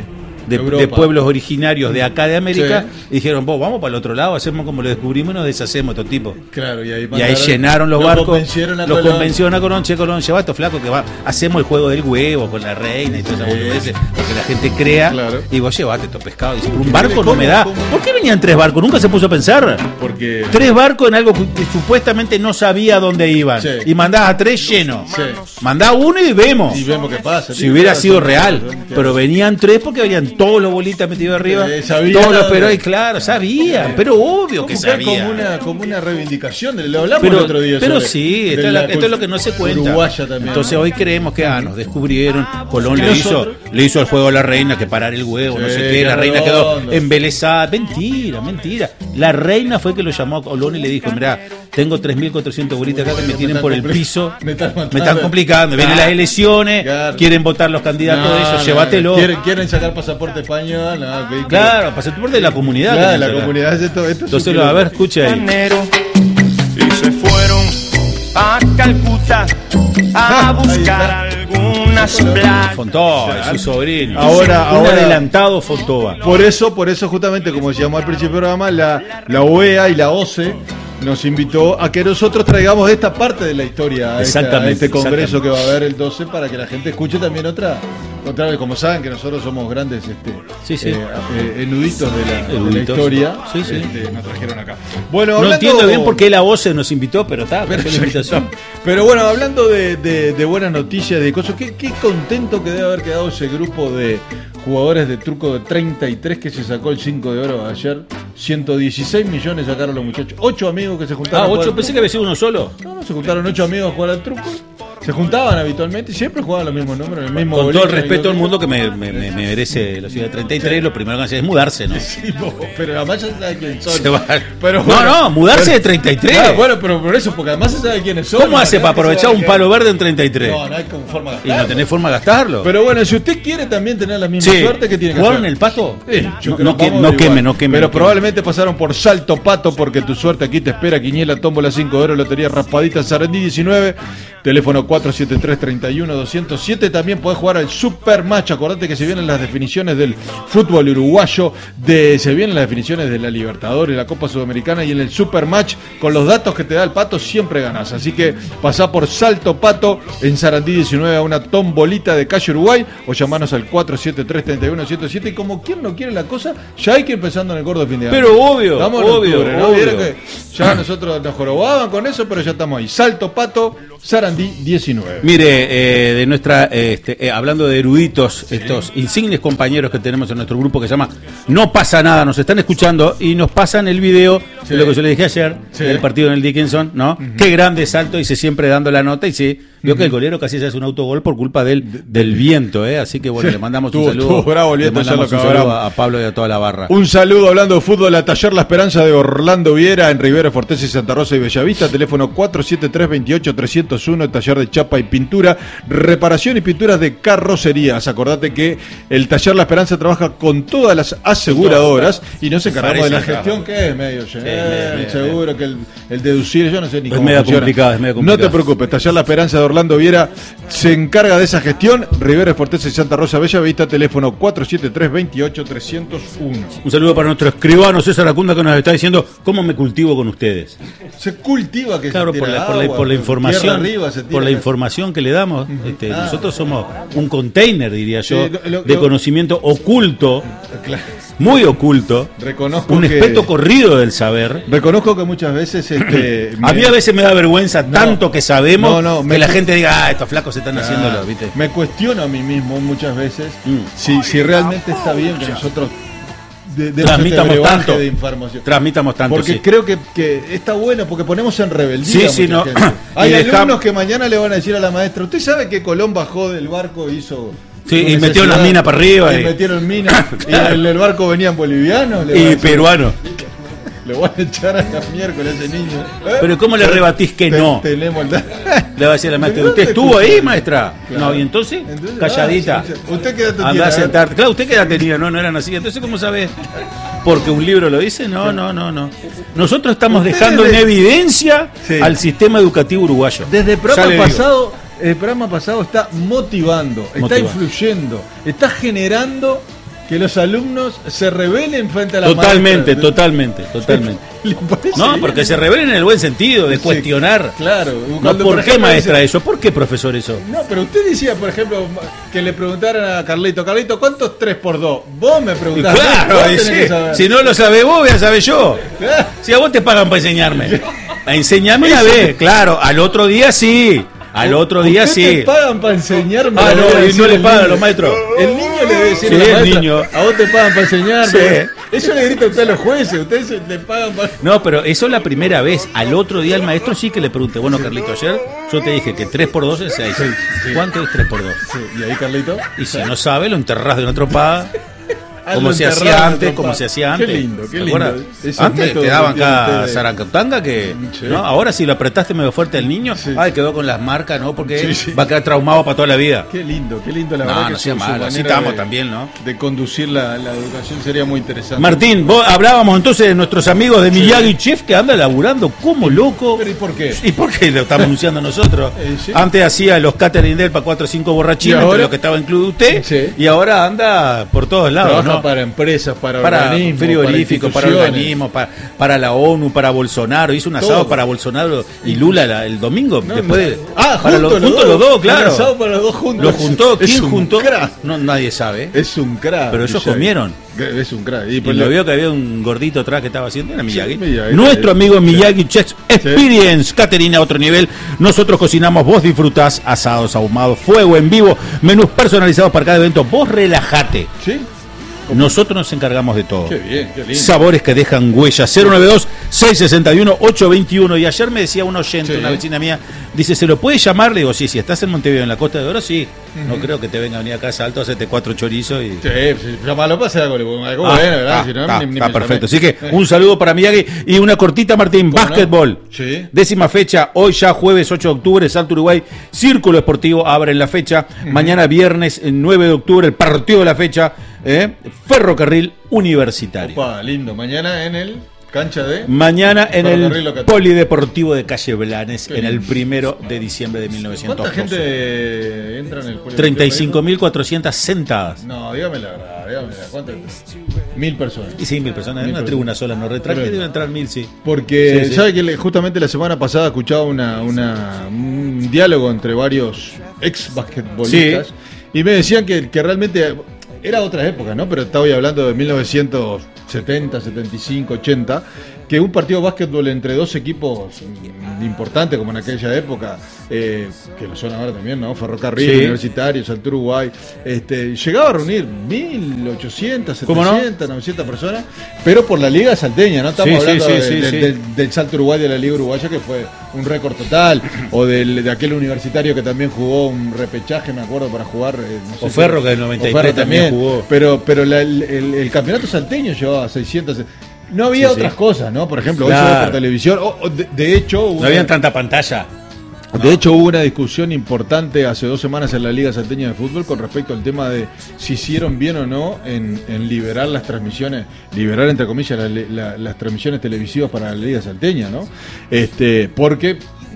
Speaker 1: de,
Speaker 2: Europa.
Speaker 1: de pueblos originarios de acá de América,
Speaker 2: Sí.
Speaker 1: y dijeron, vos, vamos para el otro lado, hacemos como lo descubrimos y nos deshacemos estos tipos.
Speaker 2: Claro, y ahí,
Speaker 1: Y ahí
Speaker 2: mandaron-
Speaker 1: llenaron los
Speaker 2: lo
Speaker 1: barcos,
Speaker 2: convencieron a
Speaker 1: los
Speaker 2: Colón.
Speaker 1: convencieron a Colón, che, Colón, lleva estos flacos que va, hacemos el juego del huevo con la reina y todas esas
Speaker 2: Sí.
Speaker 1: boludeces, porque la gente crea,
Speaker 2: Claro.
Speaker 1: y vos llevate estos pescados. Dice, un barco no
Speaker 2: ¿Cómo,
Speaker 1: me da.
Speaker 2: cómo?
Speaker 1: ¿Por qué venían tres barcos? Nunca se puso a pensar.
Speaker 2: Porque...
Speaker 1: Tres barcos en algo que, que supuestamente no sabía dónde iban.
Speaker 2: Sí.
Speaker 1: Y mandás a tres llenos.
Speaker 2: Sí.
Speaker 1: Mandá uno y vemos.
Speaker 2: Y vemos qué pasa.
Speaker 1: Si hubiera sido real. Pero venían tres porque venían todos los bolitas metidos arriba.
Speaker 2: Eh, sabían
Speaker 1: todos los
Speaker 2: dónde.
Speaker 1: pero y claro, sabían. Pero obvio que
Speaker 2: Como que hay
Speaker 1: sabían.
Speaker 2: como una, como una reivindicación, de- lo hablamos
Speaker 1: Pero,
Speaker 2: el otro día.
Speaker 1: pero
Speaker 2: sobre-
Speaker 1: sí,
Speaker 2: de
Speaker 1: esto, es
Speaker 2: la
Speaker 1: la- esto es lo que no se cuenta.
Speaker 2: Uruguaya también.
Speaker 1: Entonces hoy creemos que ah, nos descubrieron, Colón
Speaker 2: ¿Y
Speaker 1: le hizo,
Speaker 2: nosotros?
Speaker 1: le hizo el juego a la reina que parar el huevo, no
Speaker 2: Sí,
Speaker 1: sé qué, la
Speaker 2: qué
Speaker 1: reina quedó
Speaker 2: redondo.
Speaker 1: embelesada. Mentira, mentira. La reina fue que lo llamó a Colón y le dijo, mirá, tengo tres mil cuatrocientos bolitas acá que me
Speaker 2: Me
Speaker 1: tienen
Speaker 2: están
Speaker 1: por el
Speaker 2: compli-
Speaker 1: piso,
Speaker 2: me están
Speaker 1: me
Speaker 2: matando.
Speaker 1: están complicando, vienen las elecciones,
Speaker 2: Claro.
Speaker 1: quieren votar los candidatos
Speaker 2: No,
Speaker 1: de eso,
Speaker 2: no,
Speaker 1: llévatelo.
Speaker 2: Quieren, quieren sacar pasaporte español. No, vehículo.
Speaker 1: Claro, pasaporte de la comunidad.
Speaker 2: Claro,
Speaker 1: tenés
Speaker 2: la
Speaker 1: que hablar.
Speaker 2: comunidad es esto. esto es
Speaker 1: Entonces,
Speaker 2: un
Speaker 1: a ver, escuche ahí.
Speaker 6: y se fueron a Calcuta a buscar algunas playas.
Speaker 1: Fontova, es su sobrino.
Speaker 2: Ahora-
Speaker 1: un
Speaker 2: ahora-
Speaker 1: adelantado Fontova.
Speaker 2: Por eso, por eso justamente, como decíamos al principio del programa, la, la O E A y la O C E nos invitó a que nosotros traigamos esta parte de la historia a, esta- a
Speaker 1: Exactamente,
Speaker 2: este congreso
Speaker 1: exactamente.
Speaker 2: que va a haber el doce, para que la gente escuche también otra, otra vez, como saben que nosotros somos grandes este,
Speaker 1: Sí, sí.
Speaker 2: eh, eh, enuditos de la, de la
Speaker 1: Eruditos.
Speaker 2: historia.
Speaker 1: Sí, sí.
Speaker 2: Este, nos trajeron acá. Bueno,
Speaker 1: No
Speaker 2: hablando-
Speaker 1: entiendo bien por qué la voz se nos invitó, pero está,
Speaker 2: Pero,
Speaker 1: pero la invitación.
Speaker 2: pero bueno, hablando de, de, de buenas noticias, de cosas, qué, qué contento que debe haber quedado ese grupo de jugadores de truco de treinta y tres que se sacó el cinco de oro ayer. ciento dieciséis millones sacaron los muchachos. Ocho amigos que se juntaron.
Speaker 1: Ah,
Speaker 2: a jugar
Speaker 1: ocho,
Speaker 2: al
Speaker 1: pensé que había sido uno solo.
Speaker 2: truco. No, no, se juntaron ocho amigos a jugar al truco. Se juntaban habitualmente y siempre jugaban los mismos números, el mismo
Speaker 1: Con todo el
Speaker 2: boliche,
Speaker 1: respeto del
Speaker 2: el-
Speaker 1: mundo que me, me- me- me merece la ciudad de treinta y tres, lo primero que hace es mudarse, ¿no?
Speaker 2: Sí, no, pero además ya se sabe quiénes son.
Speaker 1: Se va-
Speaker 2: Pero
Speaker 1: no,
Speaker 2: bueno,
Speaker 1: no, mudarse
Speaker 2: pero-
Speaker 1: de treinta y tres.
Speaker 2: Ah, bueno, pero por eso, porque además se sabe quiénes son.
Speaker 1: ¿Cómo hace
Speaker 2: Acá
Speaker 1: para
Speaker 2: que se
Speaker 1: aprovechar
Speaker 2: sabe
Speaker 1: un
Speaker 2: que-
Speaker 1: palo verde en treinta y tres?
Speaker 2: No, no hay como forma de
Speaker 1: Y no
Speaker 2: gastarlo.
Speaker 1: tenés forma de gastarlo.
Speaker 2: Pero bueno, si usted quiere también tener la misma
Speaker 1: Sí.
Speaker 2: suerte, que tiene que
Speaker 1: ¿Jugaron
Speaker 2: hacer?
Speaker 1: el pato?
Speaker 2: Sí,
Speaker 1: No,
Speaker 2: yo creo
Speaker 1: no
Speaker 2: que
Speaker 1: que-
Speaker 2: vamos
Speaker 1: no
Speaker 2: igual.
Speaker 1: queme, no queme.
Speaker 2: Pero
Speaker 1: no queme.
Speaker 2: probablemente pasaron por Salto Pato, porque tu suerte aquí te espera. Quiniela, tómbola cinco de oro, lotería raspadita, Sarandí diecinueve, teléfono cuatro siete tres, tres uno, dos cero siete. También podés jugar al Super Match. Acordate que se vienen las definiciones del fútbol uruguayo, de, se vienen las definiciones de la Libertadores, la Copa Sudamericana, y en el Super Match, con los datos que te da el Pato, siempre ganás. Así que pasá por Salto Pato en Sarandí diecinueve a una tombolita de calle Uruguay, o llamanos al cuatro siete tres, tres uno, cero siete. Y como quien no quiere la cosa, ya hay que ir pensando en el gordo fin de año.
Speaker 1: Pero obvio,
Speaker 2: Estamos en
Speaker 1: obvio,
Speaker 2: octubre, ¿no?
Speaker 1: obvio.
Speaker 2: Vieron que ya nosotros nos jorobaban con eso, pero ya estamos ahí. Salto Pato, Sarandí diecinueve.
Speaker 1: Mire, eh, de nuestra, eh, este, eh, hablando de eruditos, estos insignes compañeros que tenemos en nuestro grupo que se llama No Pasa Nada, nos están escuchando y nos pasan el video
Speaker 2: Sí.
Speaker 1: de lo que yo les dije ayer,
Speaker 2: Sí.
Speaker 1: del partido en el Dickinson, ¿no? Qué grande salto, dice siempre dando la nota, y sí, vio que el golero casi se hace un autogol por culpa del, del viento, ¿eh? Así que bueno,
Speaker 2: Sí.
Speaker 1: le mandamos
Speaker 2: Estuvo-
Speaker 1: un saludo.
Speaker 2: estuvo bravo el
Speaker 1: le
Speaker 2: viento, ya
Speaker 1: mandamos
Speaker 2: lo
Speaker 1: un saludo
Speaker 2: acabaron.
Speaker 1: a, a Pablo y a toda la barra.
Speaker 2: Un saludo hablando de fútbol a Taller La Esperanza de Orlando Viera en Rivera, Forteza y Santa Rosa y Bellavista. Teléfono cuatro siete tres, veintiocho, trescientos uno. Taller de chapa y pintura, reparación y pinturas de carrocerías. Acordate que el Taller La Esperanza trabaja con todas las aseguradoras y nos encargamos de la
Speaker 1: Parece
Speaker 2: gestión, que es medio,
Speaker 1: medio,
Speaker 2: eh,
Speaker 1: medio,
Speaker 2: seguro que el, el deducir, yo no sé ni
Speaker 1: Es
Speaker 2: cómo
Speaker 1: medio
Speaker 2: funciona.
Speaker 1: complicado, es medio
Speaker 2: No
Speaker 1: complicado.
Speaker 2: te preocupes, Taller La Esperanza de Orlando Viera se encarga de esa gestión. Rivera, Forteza y Santa Rosa, Bellavista. Teléfono cuatro siete tres, veintiocho, trescientos uno.
Speaker 1: Un saludo para nuestro escribano César Acunda que nos está diciendo cómo me cultivo con ustedes.
Speaker 2: Se cultiva que
Speaker 1: Claro,
Speaker 2: se
Speaker 1: por
Speaker 2: tira
Speaker 1: la, por la-
Speaker 2: agua,
Speaker 1: por la
Speaker 2: tierra
Speaker 1: información,
Speaker 2: arriba se tira
Speaker 1: por la
Speaker 2: acá.
Speaker 1: información que le damos. Este,
Speaker 2: Ah.
Speaker 1: Nosotros somos un container, diría yo,
Speaker 2: Sí, lo- lo-
Speaker 1: de
Speaker 2: lo-
Speaker 1: conocimiento oculto,
Speaker 2: Claro.
Speaker 1: muy oculto,
Speaker 2: Reconozco
Speaker 1: un
Speaker 2: que
Speaker 1: espeto corrido del saber.
Speaker 2: reconozco que muchas veces este
Speaker 1: A mí a veces me da vergüenza
Speaker 2: No.
Speaker 1: tanto que sabemos
Speaker 2: No, no,
Speaker 1: que
Speaker 2: me-
Speaker 1: la gente diga, ah, estos flacos se están
Speaker 2: Ah,
Speaker 1: haciéndolo, ¿viste?
Speaker 2: me cuestiono a mí mismo muchas veces
Speaker 1: Mm.
Speaker 2: si, si realmente está bien que nosotros de, demos
Speaker 1: Transmitamos
Speaker 2: este brebaje
Speaker 1: tanto.
Speaker 2: de información.
Speaker 1: Transmitamos tanto,
Speaker 2: Porque
Speaker 1: sí.
Speaker 2: creo que, que está bueno, porque ponemos en rebeldía.
Speaker 1: Sí, sí,
Speaker 2: mucha
Speaker 1: no.
Speaker 2: gente.
Speaker 1: Y
Speaker 2: Hay
Speaker 1: dejam-
Speaker 2: alumnos que mañana le van a decir a la maestra, ¿usted sabe que Colón bajó del barco e hizo...
Speaker 1: Sí,
Speaker 2: su
Speaker 1: y metió
Speaker 2: necesidad?
Speaker 1: las minas para arriba
Speaker 2: Y,
Speaker 1: y-
Speaker 2: metieron minas.
Speaker 1: Claro.
Speaker 2: Y en el barco venían bolivianos. le van a
Speaker 1: Y
Speaker 2: decir,
Speaker 1: peruano.
Speaker 2: Lo van a echar a la miércoles a ese niño. ¿Eh?
Speaker 1: Pero ¿cómo le rebatís que
Speaker 2: Te-
Speaker 1: no?
Speaker 2: Tenemos el...
Speaker 1: Le va a decir a la maestra,
Speaker 2: ¿De
Speaker 1: ¿usted
Speaker 2: dónde
Speaker 1: estuvo ahí,
Speaker 2: escuchó?
Speaker 1: maestra?
Speaker 2: Claro.
Speaker 1: No, y entonces,
Speaker 2: Entonces,
Speaker 1: calladita.
Speaker 2: ah, sí, sí. ¿Usted qué dato tiene?
Speaker 1: Andá a
Speaker 2: A ver.
Speaker 1: sentarte. Claro, ¿usted qué edad tenía? No, no eran así. Entonces, ¿cómo sabe? Porque un libro lo dice. No, no, no, no. Nosotros estamos
Speaker 2: Ustedes
Speaker 1: dejando en
Speaker 2: de-
Speaker 1: evidencia
Speaker 2: Sí.
Speaker 1: al sistema educativo uruguayo.
Speaker 2: Desde el
Speaker 1: Ya
Speaker 2: programa
Speaker 1: le digo.
Speaker 2: pasado, el programa pasado está motivando, está
Speaker 1: Motivando.
Speaker 2: influyendo, está generando que los alumnos se rebelen frente a la
Speaker 1: Totalmente,
Speaker 2: maestra.
Speaker 1: totalmente, totalmente.
Speaker 2: ¿Le parece
Speaker 1: No,
Speaker 2: bien?
Speaker 1: porque se rebelen en el buen sentido, de
Speaker 2: Sí,
Speaker 1: cuestionar.
Speaker 2: Claro.
Speaker 1: No,
Speaker 2: Cuando,
Speaker 1: ¿por,
Speaker 2: por
Speaker 1: qué
Speaker 2: ejemplo,
Speaker 1: maestra
Speaker 2: dice-
Speaker 1: eso? ¿Por qué profesor eso?
Speaker 2: No, pero usted decía, por ejemplo, que le preguntaran a Carlito, Carlito, ¿cuántos tres por dos? Vos me
Speaker 1: Y
Speaker 2: preguntás.
Speaker 1: claro,
Speaker 2: vos
Speaker 1: y
Speaker 2: tenés
Speaker 1: sí,
Speaker 2: que saber.
Speaker 1: si no lo sabés vos, voy a saber yo.
Speaker 2: Claro.
Speaker 1: Si a vos te pagan para enseñarme. Enseñame una vez, claro, al otro día sí. Al otro día
Speaker 2: ¿Usted
Speaker 1: sí.
Speaker 2: te pagan para enseñarme?
Speaker 1: Ah,
Speaker 2: Le
Speaker 1: no,
Speaker 2: debe
Speaker 1: y
Speaker 2: decir
Speaker 1: no le
Speaker 2: el
Speaker 1: pagan a
Speaker 2: niño.
Speaker 1: los maestros.
Speaker 2: El niño le debe decir
Speaker 1: Sí,
Speaker 2: a la
Speaker 1: el
Speaker 2: maestra,
Speaker 1: niño.
Speaker 2: a vos te pagan para enseñarme.
Speaker 1: Sí.
Speaker 2: Eso le grita usted a los jueces, ustedes se- le pagan para...
Speaker 1: No, pero eso es la primera vez. Al otro día el maestro sí que le pregunté, bueno, Carlito, ayer yo te dije que tres por dos es seis. ¿Cuánto es tres por dos?
Speaker 2: Sí, y ahí Carlito...
Speaker 1: Y si no sabe, lo enterrás de una tropada.
Speaker 2: Ah,
Speaker 1: Como
Speaker 2: lo
Speaker 1: se
Speaker 2: enterraron
Speaker 1: hacía
Speaker 2: en
Speaker 1: antes,
Speaker 2: la
Speaker 1: como
Speaker 2: tropa.
Speaker 1: se hacía
Speaker 2: Qué
Speaker 1: antes.
Speaker 2: lindo, qué
Speaker 1: ¿Te
Speaker 2: lindo.
Speaker 1: acuerdas?
Speaker 2: Esos
Speaker 1: Antes te
Speaker 2: métodos
Speaker 1: daban
Speaker 2: que tienen
Speaker 1: acá
Speaker 2: ustedes.
Speaker 1: zaracatanga que,
Speaker 2: Sí.
Speaker 1: ¿no? Ahora si lo apretaste medio fuerte al niño,
Speaker 2: Sí.
Speaker 1: ay, quedó con las marcas, ¿no? Porque
Speaker 2: Sí, sí.
Speaker 1: va a quedar traumado para toda la vida.
Speaker 2: Qué lindo, qué lindo la
Speaker 1: No,
Speaker 2: verdad
Speaker 1: no
Speaker 2: que
Speaker 1: sea
Speaker 2: su- su
Speaker 1: malo, así
Speaker 2: manera
Speaker 1: estamos
Speaker 2: de-
Speaker 1: también, ¿no?
Speaker 2: De conducir la, la educación sería muy interesante.
Speaker 1: Martín, vos hablábamos entonces de nuestros amigos de Miyagi Chef que anda laburando como loco.
Speaker 2: ¿Pero y por qué?
Speaker 1: ¿Y por qué lo estamos anunciando nosotros?
Speaker 2: Eh, sí.
Speaker 1: Antes hacía los catering de él para cuatro o cinco borrachines,
Speaker 2: ¿Y ahora?
Speaker 1: entre los que estaba incluido usted,
Speaker 2: Sí.
Speaker 1: y ahora anda por todos lados,
Speaker 2: Trabaja
Speaker 1: ¿no?
Speaker 2: para empresas, para,
Speaker 1: Para
Speaker 2: organismos,
Speaker 1: frigoríficos, para,
Speaker 2: instituciones.
Speaker 1: organismos, para, para la ONU, para Bolsonaro. Hizo un asado
Speaker 2: Todo.
Speaker 1: para Bolsonaro y Lula la- el domingo.
Speaker 2: No,
Speaker 1: después de-
Speaker 2: no. Ah,
Speaker 1: para
Speaker 2: juntos
Speaker 1: los, juntos los dos, claro.
Speaker 2: Un asado para los dos juntos.
Speaker 1: Lo juntó,
Speaker 2: Es
Speaker 1: ¿quién
Speaker 2: un
Speaker 1: juntó?
Speaker 2: crack.
Speaker 1: No, nadie sabe.
Speaker 2: Es un crack.
Speaker 1: Pero ellos
Speaker 2: Miyagi.
Speaker 1: comieron.
Speaker 2: Es un crack. Y
Speaker 1: Y
Speaker 2: pues
Speaker 1: lo
Speaker 2: le-
Speaker 1: vio que había un gordito atrás que estaba haciendo, era Miyagi.
Speaker 2: Miyagi.
Speaker 1: Nuestro
Speaker 2: Sí.
Speaker 1: amigo
Speaker 2: Sí.
Speaker 1: Miyagi Chef Experience, catering a otro nivel. Nosotros cocinamos, vos disfrutás asados ahumados, fuego en vivo, menús personalizados para cada evento. Vos relajate.
Speaker 2: ¿Sí?
Speaker 1: Nosotros nos encargamos de todo.
Speaker 2: Qué bien, qué lindo.
Speaker 1: Sabores que dejan huellas. cero nueve dos, seis seis uno, ocho dos uno. Y ayer me decía un oyente,
Speaker 2: Sí.
Speaker 1: una vecina mía, dice, ¿se lo puede llamar? Le digo, sí, si estás en Montevideo, en la Costa de Oro, sí. No creo que te venga a venir acá a Salto, hacete cuatro chorizos y...
Speaker 2: Sí, sí, llamalo, pasa algo, algo
Speaker 1: Ah,
Speaker 2: bueno, ¿verdad?
Speaker 1: ah,
Speaker 2: Si no,
Speaker 1: está,
Speaker 2: ni- ni
Speaker 1: está
Speaker 2: me
Speaker 1: perfecto.
Speaker 2: llamé.
Speaker 1: Así que un saludo para Miyagi y una cortita, Martín.
Speaker 2: ¿Cómo no?
Speaker 1: Básquetbol.
Speaker 2: Sí.
Speaker 1: Décima fecha, hoy ya jueves ocho de octubre, Salto Uruguay, Círculo Esportivo abre la fecha. Mañana viernes eh, nueve de octubre, el partido de la fecha, eh, Ferrocarril Universitario.
Speaker 2: Opa, lindo. Mañana en el cancha de...
Speaker 1: Mañana en
Speaker 2: Ferrocarril
Speaker 1: el
Speaker 2: Locatel.
Speaker 1: Polideportivo de Calle Blanes,
Speaker 2: Qué
Speaker 1: en el
Speaker 2: lindo.
Speaker 1: primero de diciembre de mil novecientos
Speaker 2: ¿Cuánta
Speaker 1: doce.
Speaker 2: gente entra en el Polideportivo?
Speaker 1: treinta y cinco mil cuatrocientas sentadas.
Speaker 2: No, dígame la verdad, dígame la verdad. ¿Cuántas? Mil personas.
Speaker 1: Y sí, mil personas. En
Speaker 2: Mil
Speaker 1: una
Speaker 2: personas.
Speaker 1: tribuna sola, no retracte,
Speaker 2: Pero-
Speaker 1: deben entrar mil, sí.
Speaker 2: Porque,
Speaker 1: Sí, sí.
Speaker 2: ¿sabe que le- justamente la semana pasada escuchaba una, una- un diálogo entre varios ex basquetbolistas
Speaker 1: Sí.
Speaker 2: y me decían que, que realmente era otra época, ¿no? Pero estaba hablando de mil novecientos setenta, setenta y cinco, ochenta, que un partido de básquetbol entre dos equipos mm, importantes como en aquella época, eh, que lo son ahora también, ¿no? Ferrocarril,
Speaker 1: Sí.
Speaker 2: Universitario, Salto Uruguay, este, llegaba a reunir mil ochocientas,
Speaker 1: ¿Cómo no?
Speaker 2: setecientas, novecientas personas, pero por la Liga Salteña, ¿no? Estamos
Speaker 1: Sí, sí,
Speaker 2: hablando
Speaker 1: sí,
Speaker 2: de-
Speaker 1: sí,
Speaker 2: de-
Speaker 1: sí.
Speaker 2: del- del Salto Uruguay de la Liga Uruguaya, que fue un récord total, o del, de aquel universitario que también jugó un repechaje, me acuerdo, para jugar. eh, no sé
Speaker 1: O
Speaker 2: si-
Speaker 1: Ferro, que en el noventa y tres
Speaker 2: o Ferro
Speaker 1: también jugó.
Speaker 2: Pero, pero la- el, el- el campeonato salteño llevaba seiscientas. No había
Speaker 1: Sí, sí.
Speaker 2: otras cosas, ¿no? Por ejemplo, hoy
Speaker 1: Claro.
Speaker 2: se ve por televisión. o- o de, de hecho, hubo
Speaker 1: No había
Speaker 2: una-
Speaker 1: tanta pantalla.
Speaker 2: de hecho, hubo una discusión importante hace dos semanas en la Liga Salteña de Fútbol con respecto al tema de si hicieron bien o no en, en liberar las transmisiones, liberar entre comillas la- la- las transmisiones televisivas para la Liga Salteña, ¿no? Este, porque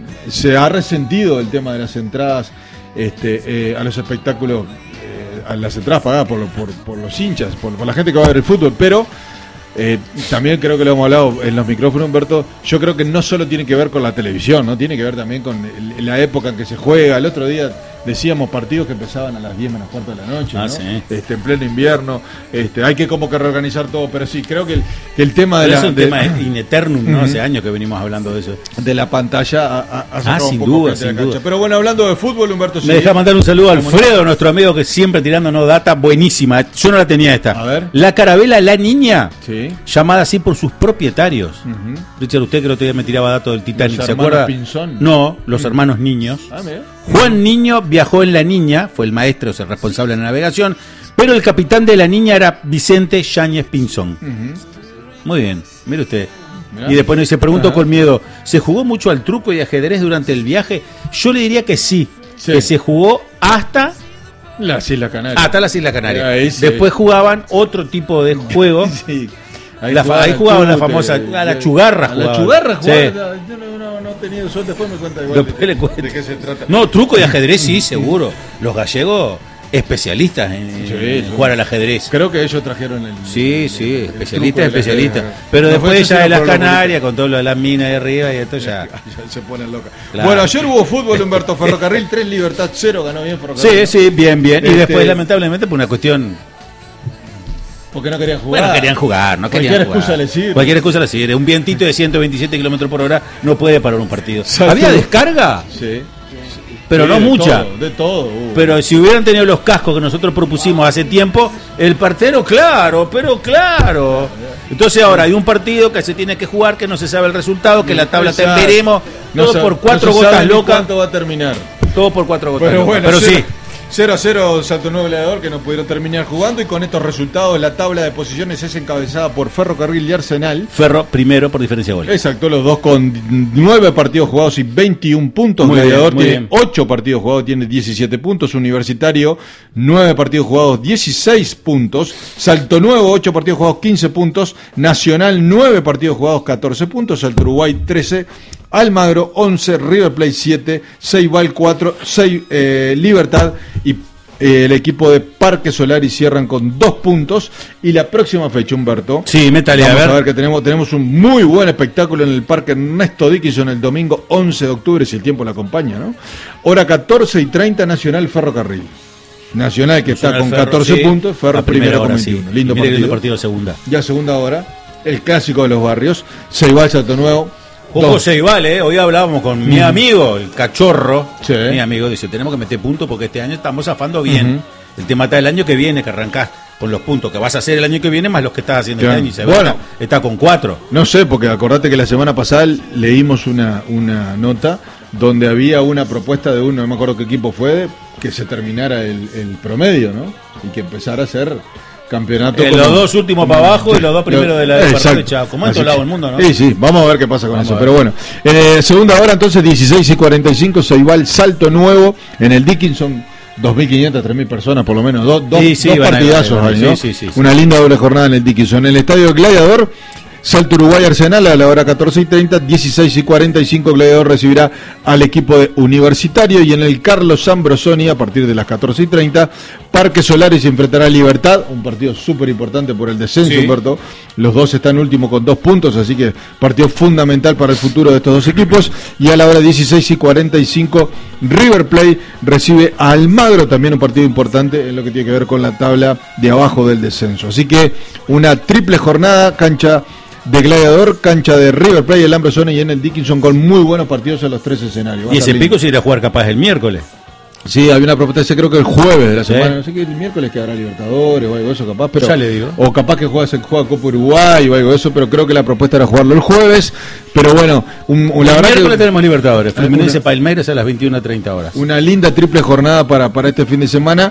Speaker 2: se ha resentido el tema de las entradas este, eh, a los espectáculos, eh, a las entradas pagadas por, lo- por, por los hinchas, por, por la gente que va a ver el fútbol, pero eh, también creo que lo hemos hablado en los micrófonos, Humberto. Yo creo que no solo tiene que ver con la televisión, ¿no? Tiene que ver también con el- la época en que se juega. El otro día decíamos partidos que empezaban a las diez menos cuarto de la noche,
Speaker 1: Ah,
Speaker 2: ¿no?
Speaker 1: sí.
Speaker 2: Este, en pleno invierno. Este, hay que como que reorganizar todo, pero sí, creo que el, que el tema de
Speaker 1: Pero
Speaker 2: la,
Speaker 1: es un
Speaker 2: de,
Speaker 1: tema in eternum, ¿no?
Speaker 2: Ujú.
Speaker 1: Hace años que venimos hablando de eso.
Speaker 2: de la pantalla ha, ha- ha sacado
Speaker 1: Ah, sin
Speaker 2: un poco
Speaker 1: duda,
Speaker 2: frente a la
Speaker 1: sin
Speaker 2: cancha.
Speaker 1: duda.
Speaker 2: Pero bueno, hablando de fútbol, Humberto, sí.
Speaker 1: Me deja mandar un saludo a
Speaker 2: ¿Cómo no?
Speaker 1: Alfredo, nuestro amigo que siempre tirándonos data buenísima. Yo no la tenía esta.
Speaker 2: A ver.
Speaker 1: La carabela La Niña,
Speaker 2: Sí.
Speaker 1: llamada así por sus propietarios.
Speaker 2: Ujú.
Speaker 1: Richard, usted que el otro día me tiraba datos del Titanic,
Speaker 2: Los
Speaker 1: ¿se
Speaker 2: hermanos
Speaker 1: acuerda?
Speaker 2: Pinzón.
Speaker 1: No, los hermanos Niños.
Speaker 2: Ah, mira.
Speaker 1: Juan Niño viajó en La Niña, fue el maestro, o sea, responsable de la navegación, pero el capitán de La Niña era Vicente Yáñez Pinzón.
Speaker 2: Ujú.
Speaker 1: Muy bien, mire usted.
Speaker 2: Mirá.
Speaker 1: Y después nos dice, pregunto
Speaker 2: Ajá.
Speaker 1: con miedo, ¿se jugó mucho al truco y ajedrez durante el viaje? Yo le diría que sí,
Speaker 2: Sí.
Speaker 1: que se jugó hasta,
Speaker 2: Las Islas Canarias.
Speaker 1: hasta las Islas Canarias.
Speaker 2: Ahí sí.
Speaker 1: Después jugaban otro tipo de juego.
Speaker 2: Sí.
Speaker 1: La fa-
Speaker 2: jugaba
Speaker 1: ahí
Speaker 2: al
Speaker 1: jugaban la
Speaker 2: tute,
Speaker 1: famosa- a la
Speaker 2: eh,
Speaker 1: chugarra
Speaker 2: A la
Speaker 1: jugaban.
Speaker 2: chugarra
Speaker 1: Sí.
Speaker 2: jugaba. Yo no, no, no he tenido suerte, después me cuenta igual
Speaker 1: Después le
Speaker 2: de,
Speaker 1: cuento.
Speaker 2: de qué se trata.
Speaker 1: No, truco y ajedrez sí, seguro. Los gallegos especialistas en,
Speaker 2: Sí,
Speaker 1: en
Speaker 2: sí.
Speaker 1: jugar al ajedrez.
Speaker 2: Creo que ellos trajeron el.
Speaker 1: Sí,
Speaker 2: el-
Speaker 1: sí,
Speaker 2: el
Speaker 1: especialistas,
Speaker 2: truco del
Speaker 1: especialistas.
Speaker 2: ajedrez.
Speaker 1: Pero
Speaker 2: No
Speaker 1: después
Speaker 2: fue
Speaker 1: ya de las
Speaker 2: por lo
Speaker 1: Canarias, con todo lo de las minas de arriba y esto ya.
Speaker 2: Ya se ponen locas.
Speaker 1: Claro.
Speaker 2: Bueno, ayer hubo fútbol, Humberto. Ferrocarril tres, Libertad cero, ganó bien
Speaker 1: Sí,
Speaker 2: Ferrocarril.
Speaker 1: sí, bien, bien. Y
Speaker 2: Este-
Speaker 1: después, lamentablemente, por una cuestión.
Speaker 2: Porque no querían jugar.
Speaker 1: Bueno, querían jugar, no querían
Speaker 2: Cualquier
Speaker 1: jugar.
Speaker 2: excusa le sirve.
Speaker 1: Cualquier excusa le sirve. Un vientito de ciento veintisiete kilómetros por hora no puede parar un partido.
Speaker 2: Exacto.
Speaker 1: ¿Había descarga?
Speaker 2: Sí.
Speaker 1: Pero
Speaker 2: Sí,
Speaker 1: no
Speaker 2: de
Speaker 1: mucha.
Speaker 2: todo, de todo. hubo.
Speaker 1: Pero si hubieran tenido los cascos que nosotros propusimos hace tiempo, el partero, claro, pero claro. Entonces ahora hay un partido que se tiene que jugar, que no se sabe el resultado, que la tabla
Speaker 2: Exacto.
Speaker 1: te veremos,
Speaker 2: No
Speaker 1: todo
Speaker 2: sa-
Speaker 1: por cuatro
Speaker 2: no se sabe
Speaker 1: gotas
Speaker 2: ni
Speaker 1: locas,
Speaker 2: ¿Cuánto va a terminar?
Speaker 1: todo por cuatro gotas
Speaker 2: Pero
Speaker 1: locas.
Speaker 2: bueno,
Speaker 1: pero
Speaker 2: cero-
Speaker 1: sí,
Speaker 2: cero a cero Salto Nuevo Gladiador, que no pudieron terminar jugando, y con estos resultados la tabla de posiciones es encabezada por Ferrocarril y Arsenal.
Speaker 1: Ferro primero por diferencia de goles.
Speaker 2: Exacto, los dos con nueve partidos jugados y veintiún puntos.
Speaker 1: Muy bien,
Speaker 2: Gladiador
Speaker 1: muy
Speaker 2: tiene
Speaker 1: bien.
Speaker 2: ocho partidos jugados, tiene diecisiete puntos. Universitario, nueve partidos jugados, dieciséis puntos. Salto Nuevo, ocho partidos jugados, quince puntos. Nacional, nueve partidos jugados, catorce puntos. Salto Uruguay, trece. Almagro, once. River Plate, siete. Ceibal, cuatro. seis, eh, Libertad y eh, el equipo de Parque Solari cierran con dos puntos. Y la próxima fecha, Humberto.
Speaker 1: Sí, métale a
Speaker 2: Vamos
Speaker 1: ver.
Speaker 2: a ver que tenemos, tenemos un muy buen espectáculo en el Parque Ernesto Dickinson el domingo once de octubre, si el tiempo lo acompaña, ¿no? Hora catorce y treinta, Nacional Ferrocarril. Nacional que está
Speaker 1: Nacional
Speaker 2: con
Speaker 1: Ferro,
Speaker 2: catorce
Speaker 1: sí,
Speaker 2: puntos, Ferro
Speaker 1: a primera
Speaker 2: primero con
Speaker 1: hora, sí.
Speaker 2: veintiuno. Lindo
Speaker 1: Y mire que
Speaker 2: partido.
Speaker 1: lindo partido de segunda.
Speaker 2: Ya segunda hora, el clásico de los barrios, Ceibal Salto Nuevo.
Speaker 1: Ojo
Speaker 2: dos.
Speaker 1: Ceibal, ¿eh? Hoy hablábamos con mi amigo, el cachorro.
Speaker 2: Sí.
Speaker 1: Mi amigo dice, tenemos que meter puntos porque este año estamos zafando bien.
Speaker 2: Ujú.
Speaker 1: El tema está el año que viene, que arrancás con los puntos que vas a hacer el año que viene, más los que estás haciendo
Speaker 2: Claro.
Speaker 1: este año. Y Ceibal
Speaker 2: Bueno.
Speaker 1: está, está con cuatro.
Speaker 2: No sé, porque acordate que la semana pasada leímos una, una nota donde había una propuesta de uno, no me acuerdo qué equipo fue, que se terminara el, el promedio, ¿no? Y que empezara a ser campeonato.
Speaker 1: Eh,
Speaker 2: como-
Speaker 1: los dos últimos para abajo y los dos primeros de la
Speaker 2: Exacto.
Speaker 1: Libertadores, chao. Como en
Speaker 2: Así
Speaker 1: todo lado
Speaker 2: que-
Speaker 1: del mundo, ¿no?
Speaker 2: Sí, sí, vamos a ver qué pasa con
Speaker 1: Vamos
Speaker 2: eso.
Speaker 1: a
Speaker 2: Pero
Speaker 1: ver.
Speaker 2: bueno, eh, segunda hora entonces dieciséis y cuarenta y cinco, Ceibal Salto Nuevo en el Dickinson. dos mil quinientas, tres mil personas por lo menos, dos, dos,
Speaker 1: Sí, sí,
Speaker 2: dos
Speaker 1: van a-
Speaker 2: partidazos
Speaker 1: van a-
Speaker 2: ahí, ¿no?
Speaker 1: sí, sí, sí,
Speaker 2: Una linda doble jornada en el Dickinson. En el Estadio Gladiador, Salto Uruguay Arsenal a la hora catorce y treinta, dieciséis y cuarenta y cinco Gladiador recibirá al equipo de Universitario, y en el Carlos Ambrosoni a partir de las catorce y treinta, Parque Solari se enfrentará a Libertad, un partido súper importante por el descenso,
Speaker 1: Sí.
Speaker 2: Humberto. Los dos están últimos con dos puntos, así que partido fundamental para el futuro de estos dos equipos. Y a la hora dieciséis y cuarenta y cinco, River Plate recibe a Almagro, también un partido importante en lo que tiene que ver con la tabla de abajo del descenso. Así que una triple jornada, cancha de Gladiador, cancha de River Plate, el Ambrosoni y en el Dickinson, con muy buenos partidos en los tres escenarios. Va a
Speaker 1: Y
Speaker 2: estar
Speaker 1: ese
Speaker 2: lindo.
Speaker 1: pico se irá a jugar capaz el miércoles.
Speaker 2: Sí, había una propuesta, ese creo que el jueves de la
Speaker 1: Sí.
Speaker 2: semana, no sé qué, el miércoles que habrá Libertadores o algo de eso capaz, pero
Speaker 1: Ya le digo.
Speaker 2: o capaz que juega, se juega Copa Uruguay o algo de eso, pero creo que la propuesta era jugarlo el jueves, pero bueno, un, un- la
Speaker 1: el
Speaker 2: verdad
Speaker 1: miércoles
Speaker 2: que
Speaker 1: tenemos Libertadores. Fluminense
Speaker 2: una-
Speaker 1: Palmeiras a las veintiuna treinta horas.
Speaker 2: una linda triple jornada para, para este fin de semana,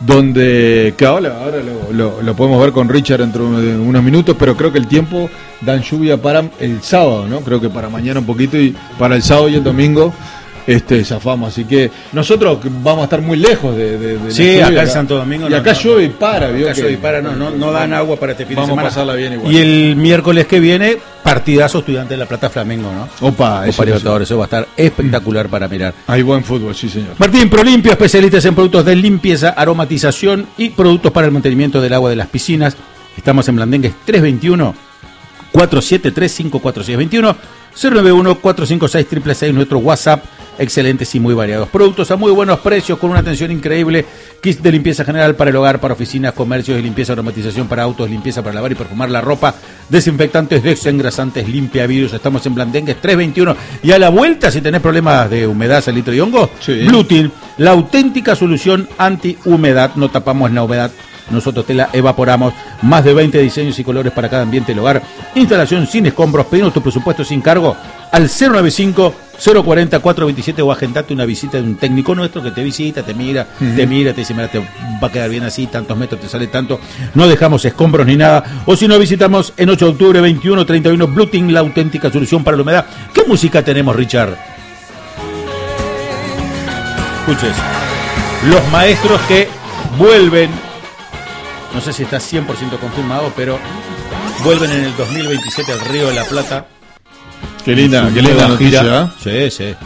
Speaker 2: donde que ahora, ahora lo, lo- lo podemos ver con Richard dentro de unos minutos, pero creo que el tiempo dan lluvia para el sábado, ¿no? Creo que para mañana un poquito y para el sábado y el domingo este zafamos, así que nosotros vamos a estar muy lejos de, de- de la
Speaker 1: Sí,
Speaker 2: lluvia
Speaker 1: acá en Santo Domingo
Speaker 2: y
Speaker 1: no,
Speaker 2: acá
Speaker 1: no,
Speaker 2: llueve y para, ¿vio?
Speaker 1: Acá
Speaker 2: que-
Speaker 1: llueve y para, no, no, no dan agua para este fin
Speaker 2: Vamos
Speaker 1: de semana.
Speaker 2: a pasarla bien igual.
Speaker 1: Y el miércoles que viene, partidazo Estudiante de La Plata Flamengo, ¿no?
Speaker 2: Opa, eso,
Speaker 1: Copa Libertadores, eso va a estar espectacular para mirar.
Speaker 2: hay buen fútbol, sí señor.
Speaker 1: Martín Prolimpio, especialistas en productos de limpieza, aromatización y productos para el mantenimiento del agua de las piscinas. Estamos en Blandengues tres veintiuno, cuatro siete tres, cinco cuatro seis dos uno, cero nueve uno, cuatro cinco seis, seis seis seis, nuestro WhatsApp. Excelentes y muy variados productos a muy buenos precios, con una atención increíble. Kits de limpieza general para el hogar, para oficinas, comercios, y limpieza, aromatización para autos, limpieza para lavar y perfumar la ropa, desinfectantes, desengrasantes, limpia vidrios. Estamos en Blandengues tres veintiuno. Y a la vuelta, si tenés problemas de humedad, salitre y hongo,
Speaker 2: Sí.
Speaker 1: Blue Team, la auténtica solución anti-humedad. No tapamos la humedad, nosotros te la evaporamos. Más de veinte diseños y colores para cada ambiente del hogar. Instalación sin escombros. Pedimos tu presupuesto sin cargo al cero noventa y cinco, cero cuarenta, cuatrocientos veintisiete, o agendate una visita de un técnico nuestro que te visita, te mira, te mira, te dice, mira, te va a quedar bien así, tantos metros te sale tanto. No dejamos escombros ni nada. O si no, visitamos en ocho de octubre, veintiuno treinta y uno, Blue Team, la auténtica solución para la humedad. ¿Qué música tenemos, Richard? Escuches. Los maestros que vuelven, no sé si está cien por ciento confirmado, pero vuelven en el dos mil veintisiete al Río de la Plata.
Speaker 2: Qué linda,
Speaker 1: Su
Speaker 2: qué linda
Speaker 1: nueva
Speaker 2: noticia,
Speaker 1: gira.
Speaker 2: ¿eh?
Speaker 1: Sí, sí.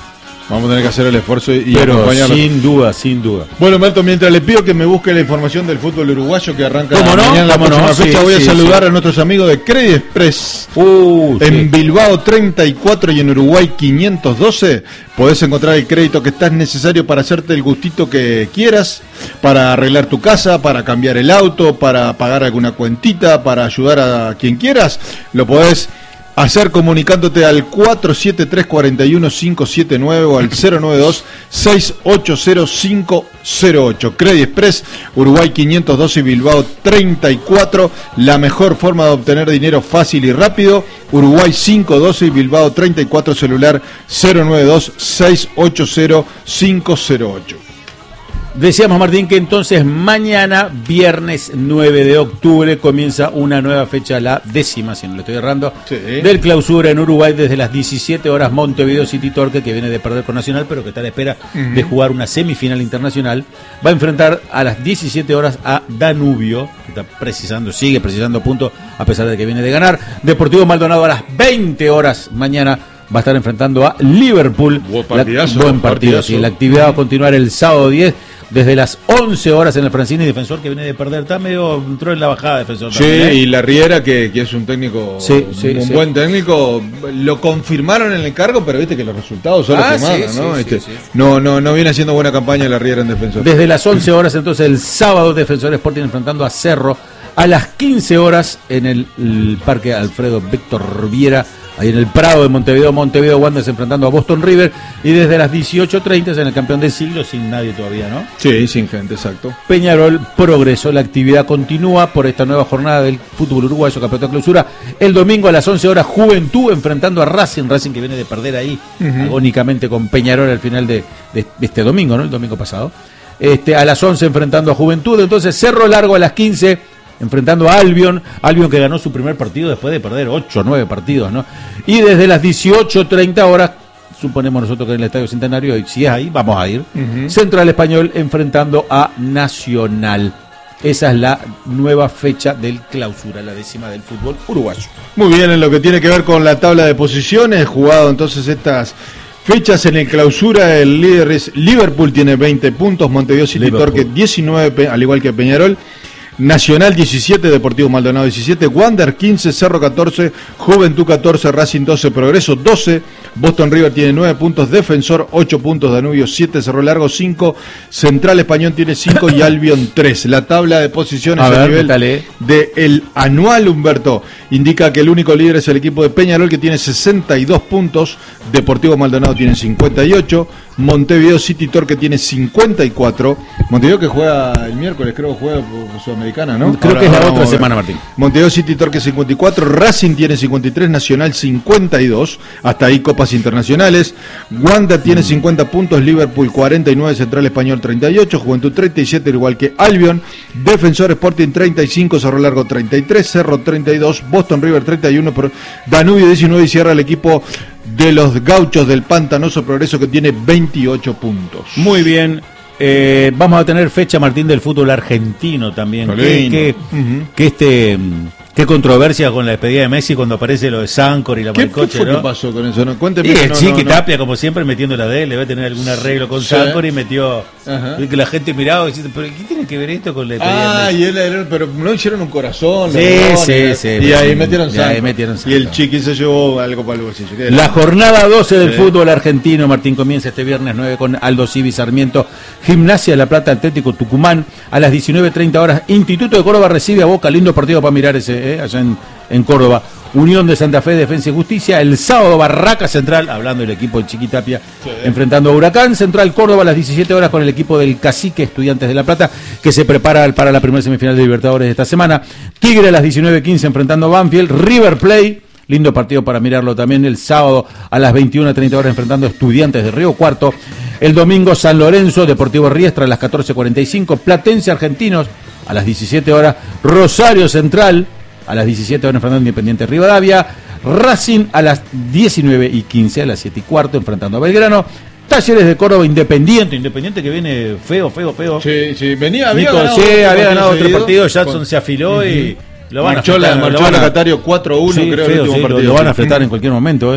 Speaker 2: Vamos a tener que hacer el esfuerzo y
Speaker 1: Pero
Speaker 2: acompañarlo.
Speaker 1: sin duda, sin duda.
Speaker 2: Bueno, Melto, mientras le pido que me busque la información del fútbol uruguayo que arranca
Speaker 1: ¿Cómo no?
Speaker 2: mañana la
Speaker 1: ¿Cómo
Speaker 2: próxima
Speaker 1: no?
Speaker 2: fecha,
Speaker 1: Sí,
Speaker 2: voy a
Speaker 1: sí,
Speaker 2: saludar
Speaker 1: sí.
Speaker 2: a nuestros amigos de Credit Express.
Speaker 1: Uh,
Speaker 2: En
Speaker 1: sí.
Speaker 2: Bilbao treinta y cuatro y en Uruguay quinientos doce podés encontrar el crédito que estás necesario para hacerte el gustito que quieras, para arreglar tu casa, para cambiar el auto, para pagar alguna cuentita, para ayudar a quien quieras. Lo podés hacer comunicándote al cuatro siete tres, cuatro uno, cinco siete nueve o al cero nueve dos, seis ocho cero, cinco cero ocho. Credit Express, Uruguay quinientos doce y Bilbao treinta y cuatro. La mejor forma de obtener dinero fácil y rápido. Uruguay quinientos doce y Bilbao treinta y cuatro, celular cero nueve dos, seis ocho cero, cinco cero ocho.
Speaker 1: Decíamos, Martín, que entonces mañana, viernes nueve de octubre, comienza una nueva fecha, la décima, si no le estoy errando,
Speaker 2: Sí.
Speaker 1: del Clausura en Uruguay desde las diecisiete horas. Montevideo City Torque, que viene de perder con Nacional, pero que está a la espera uh-huh. de jugar una semifinal internacional, va a enfrentar a las diecisiete horas a Danubio, que está precisando, sigue precisando puntos a pesar de que viene de ganar. Deportivo Maldonado a las veinte horas mañana va a estar enfrentando a Liverpool.
Speaker 2: Buen partidazo,
Speaker 1: la, buen partido,
Speaker 2: partidazo.
Speaker 1: sí. La actividad va a continuar el sábado diez. Desde las once horas en el Francini, Defensor que viene de perder, está medio, entró en la bajada Defensor.
Speaker 2: Sí,
Speaker 1: también, ¿eh?
Speaker 2: y la Riera, que, que es un técnico,
Speaker 1: Sí, sí,
Speaker 2: un
Speaker 1: sí.
Speaker 2: buen técnico, lo confirmaron en el cargo, pero viste que los resultados son
Speaker 1: Ah,
Speaker 2: los que mandan,
Speaker 1: sí,
Speaker 2: ¿no?
Speaker 1: sí,
Speaker 2: Este,
Speaker 1: sí, sí.
Speaker 2: no, no, no viene haciendo buena campaña la Riera en Defensor.
Speaker 1: Desde las once horas, entonces, el sábado, Defensor Sporting enfrentando a Cerro. A las quince horas, en el, el Parque Alfredo Víctor Viera, ahí en el Prado de Montevideo, Montevideo Wanderers enfrentando a Boston River. Y desde las dieciocho treinta, en el campeón del siglo, sin nadie todavía, ¿no?
Speaker 2: Sí, sin gente, exacto.
Speaker 1: Peñarol Progreso. La actividad continúa por esta nueva jornada del fútbol uruguayo, campeonato de clausura. El domingo a las once horas, Juventud enfrentando a Racing. Racing que viene de perder ahí uh-huh. agónicamente con Peñarol al final de, de, de este domingo, ¿no? El domingo pasado. Este, a las once enfrentando a Juventud. Entonces Cerro Largo a las quince enfrentando a Albion. Albion que ganó su primer partido después de perder ocho o nueve partidos, ¿no? Y desde las dieciocho treinta horas, suponemos nosotros que en el Estadio Centenario, y si es ahí, vamos a ir. Uh-huh. Central Español enfrentando a Nacional. Esa es la nueva fecha del Clausura, la décima del fútbol uruguayo.
Speaker 2: Muy bien, en lo que tiene que ver con la tabla de posiciones, jugado entonces estas fechas en el Clausura, el líder es Liverpool, tiene veinte puntos, Montevideo City Torque diecinueve, al igual que Peñarol. Nacional diecisiete, Deportivo Maldonado diecisiete, Wander quince, Cerro catorce, Juventud catorce, Racing doce, Progreso doce, Boston River tiene nueve puntos, Defensor ocho puntos, Danubio siete, Cerro Largo cinco, Central Español tiene cinco y Albion tres. La tabla de posiciones a, ver, a nivel dale. de el anual, Humberto, indica que el único líder es el equipo de Peñarol, que tiene sesenta y dos puntos, Deportivo Maldonado tiene cincuenta y ocho, Montevideo City Torque tiene cincuenta y cuatro, Montevideo que juega el miércoles, creo que juega por Sudamericana, ¿no?
Speaker 1: Creo
Speaker 2: Ahora,
Speaker 1: que es la
Speaker 2: vamos
Speaker 1: otra semana, Martín.
Speaker 2: Montevideo City Torque cincuenta y cuatro, Racing tiene cincuenta y tres, Nacional cincuenta y dos, hasta ahí copas internacionales. Wanda tiene mm. cincuenta puntos, Liverpool cuarenta y nueve, Central Español treinta y ocho, Juventud treinta y siete, igual que Albion, Defensor Sporting treinta y cinco, Cerro Largo treinta y tres, Cerro treinta y dos, Boston River treinta y uno, Danubio diecinueve y cierra el equipo de los Gauchos del Pantanoso Progreso, que tiene veintiocho puntos.
Speaker 1: Muy bien. Eh, vamos a tener fecha, Martín, del fútbol argentino también. Que, que, uh-huh. que este qué controversia con la despedida de Messi cuando aparece lo de Sancor y la Malcoche, ¿no?
Speaker 2: ¿Qué pasó con eso? No, cuénteme.
Speaker 1: Y el
Speaker 2: no,
Speaker 1: Chiqui
Speaker 2: no,
Speaker 1: Tapia, como siempre, metiendo la de él, debe tener algún arreglo con sí. Sancor y metió. Ajá. Y que la gente miraba y decía, ¿pero qué tiene que ver esto con la despedida
Speaker 2: ah,
Speaker 1: de Messi?
Speaker 2: y él, él, pero no hicieron un corazón.
Speaker 1: Sí,
Speaker 2: no,
Speaker 1: sí,
Speaker 2: y,
Speaker 1: sí.
Speaker 2: Y ahí metieron
Speaker 1: Sancor. Ahí metieron Sancor.
Speaker 2: Y el Chiqui se llevó algo para el bolsillo.
Speaker 1: La jornada doce del sí. fútbol argentino, Martín, comienza este viernes nueve con Aldo Civi Sarmiento, Gimnasia de La Plata, Atlético Tucumán, a las diecinueve treinta horas, Instituto de Córdoba recibe a Boca, lindo partido para mirar ese, eh, allá en, en Córdoba. Unión de Santa Fe, Defensa y Justicia. El sábado, Barraca Central, hablando del equipo de Chiquitapia, sí. enfrentando a Huracán. Central Córdoba a las diecisiete horas con el equipo del Cacique, Estudiantes de La Plata, que se prepara para la primera semifinal de Libertadores de esta semana. Tigre a las diecinueve quince enfrentando a Banfield. River Plate, lindo partido para mirarlo también el sábado a las veintiuna treinta horas enfrentando a Estudiantes de Río Cuarto. El domingo, San Lorenzo, Deportivo Riestra a las catorce cuarenta y cinco. Platense Argentinos a las diecisiete horas. Rosario Central a las diecisiete horas enfrentando a Independiente Rivadavia. Racing a las diecinueve y quince, a las siete y cuarto enfrentando a Belgrano. Talleres de Córdoba, Independiente, Independiente que viene feo, feo, feo.
Speaker 2: Sí, sí, venía, había
Speaker 1: Nico,
Speaker 2: ganado,
Speaker 1: sí, había ganado otro
Speaker 2: seguido.
Speaker 1: partido, Jackson
Speaker 2: Con...
Speaker 1: se afiló uh-huh. y lo van
Speaker 2: marchó
Speaker 1: a fletar,
Speaker 2: la, marchó
Speaker 1: lo van a...
Speaker 2: Catario cuatro uno,
Speaker 1: sí,
Speaker 2: creo,
Speaker 1: feo,
Speaker 2: el último
Speaker 1: sí,
Speaker 2: partido.
Speaker 1: Lo, lo van a fletar uh-huh. en cualquier momento, eh.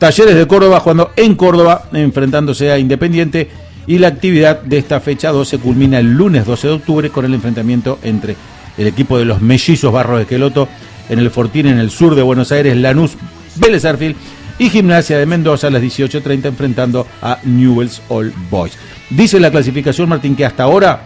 Speaker 1: Talleres de Córdoba jugando en Córdoba, enfrentándose a Independiente. Y la actividad de esta fecha doce culmina el lunes doce de octubre con el enfrentamiento entre el equipo de los mellizos Barros de Esqueloto en el Fortín, en el sur de Buenos Aires, Lanús, Vélez Sarsfield, y Gimnasia de Mendoza a las dieciocho treinta enfrentando a Newell's Old Boys. Dice la clasificación, Martín, que hasta ahora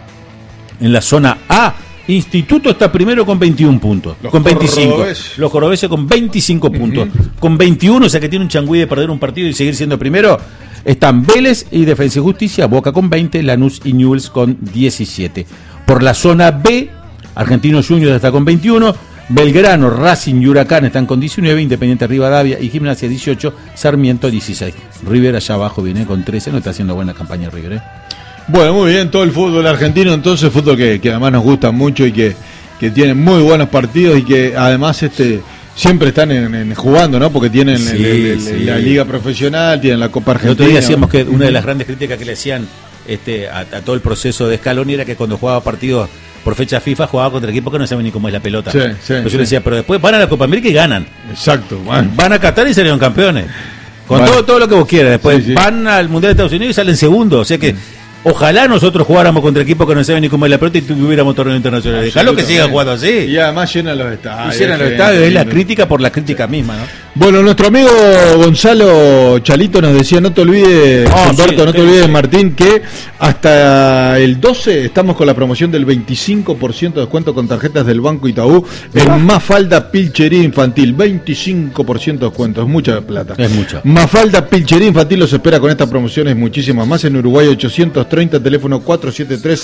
Speaker 1: en la zona A, Instituto está primero con veintiún puntos,
Speaker 2: Los
Speaker 1: con veinticinco.
Speaker 2: cordobeses.
Speaker 1: Los cordobeses con veinticinco puntos. Con veintiuno, o sea que tiene un changüí de perder un partido y seguir siendo primero. Están Vélez y Defensa y Justicia, Boca con veinte, Lanús y Newell's con diecisiete. Por la zona B, Argentinos Juniors está con veintiuno, Belgrano, Racing y Huracán están con diecinueve, Independiente Rivadavia y Gimnasia dieciocho, Sarmiento dieciséis. River allá abajo viene con trece, no está haciendo buena campaña River, ¿eh?
Speaker 2: Bueno, muy bien, todo el fútbol argentino, entonces fútbol que, que además nos gusta mucho y que, que tiene muy buenos partidos y que además este siempre están en, en jugando, ¿no? Porque tienen
Speaker 1: Sí,
Speaker 2: el- el- el-
Speaker 1: sí.
Speaker 2: la Liga Profesional, tienen la Copa
Speaker 1: El
Speaker 2: Argentina.
Speaker 1: otro día decíamos que una de las grandes críticas que le hacían este, a, a todo el proceso de Scaloni era que cuando jugaba partidos por fecha FIFA jugaba contra equipos que no saben ni cómo es la pelota.
Speaker 2: Sí, sí,
Speaker 1: Pero yo
Speaker 2: sí.
Speaker 1: le decía, pero después van a la Copa América y ganan.
Speaker 2: Exacto, bueno.
Speaker 1: Van a Qatar y salieron campeones. Con
Speaker 2: Bueno.
Speaker 1: todo, todo lo que vos quieras. Después
Speaker 2: Sí, sí.
Speaker 1: van al Mundial de Estados Unidos y salen segundo. O sea que ojalá nosotros jugáramos contra equipos que no saben ni cómo es la pelota y tuviéramos torneo internacional. Dejalo que sigan jugando así.
Speaker 2: Y además llenan los estadios.
Speaker 1: Hicieran los
Speaker 2: gente,
Speaker 1: estadios, es la
Speaker 2: lindo.
Speaker 1: crítica por la crítica misma, ¿no?
Speaker 2: Bueno, nuestro amigo Gonzalo Chalito nos decía, no te olvides,
Speaker 1: Ah,
Speaker 2: Humberto,
Speaker 1: sí,
Speaker 2: no te
Speaker 1: sí,
Speaker 2: olvides,
Speaker 1: sí.
Speaker 2: Martín, que hasta el doce estamos con la promoción del veinticinco por ciento de descuento con tarjetas del Banco Itaú en Mafalda Pilchería Infantil. veinticinco por ciento de descuento, es mucha plata.
Speaker 1: Es mucho.
Speaker 2: Mafalda Pilchería Infantil los espera con esta promoción, es muchísimas más. En Uruguay ochocientos treinta, teléfono cuatro siete tres,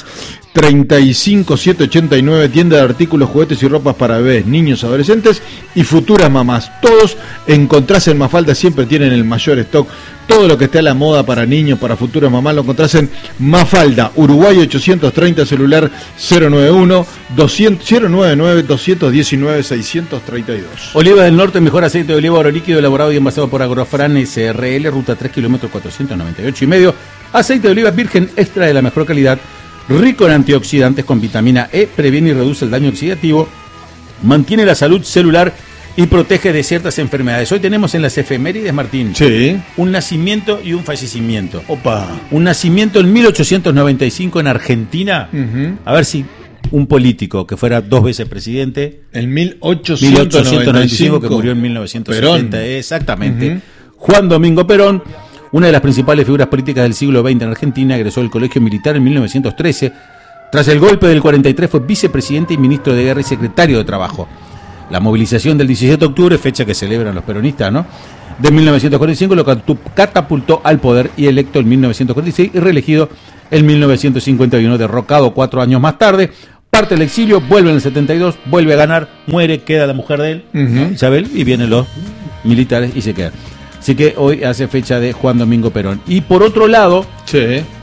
Speaker 2: tres cinco siete ocho nueve, tienda de artículos, juguetes y ropas para bebés, niños, adolescentes y futuras mamás. Todos encontrás en Mafalda, siempre tienen el mayor stock. Todo lo que esté a la moda para niños, para futuras mamás, lo encontrás en Mafalda, Uruguay ochocientos treinta, celular cero nueve uno, cero nueve nueve, dos uno nueve, seis tres dos.
Speaker 1: Oliva del Norte, mejor aceite de oliva oro líquido elaborado y envasado por Agrofran S R L, ruta tres kilómetros cuatrocientos noventa y ocho y medio. Aceite de oliva virgen extra de la mejor calidad, rico en antioxidantes con vitamina E, previene y reduce el daño oxidativo, mantiene la salud celular y protege de ciertas enfermedades. Hoy tenemos en las efemérides, Martín,
Speaker 2: Sí.
Speaker 1: un nacimiento y un fallecimiento.
Speaker 2: Opa.
Speaker 1: Un nacimiento en mil ochocientos noventa y cinco en Argentina.
Speaker 2: Ujú.
Speaker 1: A ver si un político que fuera dos veces presidente,
Speaker 2: En
Speaker 1: mil
Speaker 2: mil
Speaker 1: ochocientos
Speaker 2: ochocientos
Speaker 1: noventa y cinco, que
Speaker 2: noventa y cinco
Speaker 1: murió en mil novecientos setenta,
Speaker 2: Perón.
Speaker 1: exactamente.
Speaker 2: Ujú.
Speaker 1: Juan Domingo Perón, una de las principales figuras políticas del siglo veinte en Argentina, egresó del Colegio Militar en mil novecientos trece. Tras el golpe del cuarenta y tres fue vicepresidente y ministro de Guerra y secretario de Trabajo. La movilización del diecisiete de octubre, fecha que celebran los peronistas, ¿no?, de mil novecientos cuarenta y cinco, lo catu- catapultó al poder y electo en mil novecientos cuarenta y seis y reelegido en mil novecientos cincuenta y uno, derrocado cuatro años más tarde. Parte al exilio, vuelve en el setenta y dos, vuelve a ganar, muere, queda la mujer de él, ¿no?,
Speaker 2: Ujú.
Speaker 1: Isabel, y vienen los militares y se quedan. Así que hoy hace fecha de Juan Domingo Perón. Y por otro lado,
Speaker 2: Sí.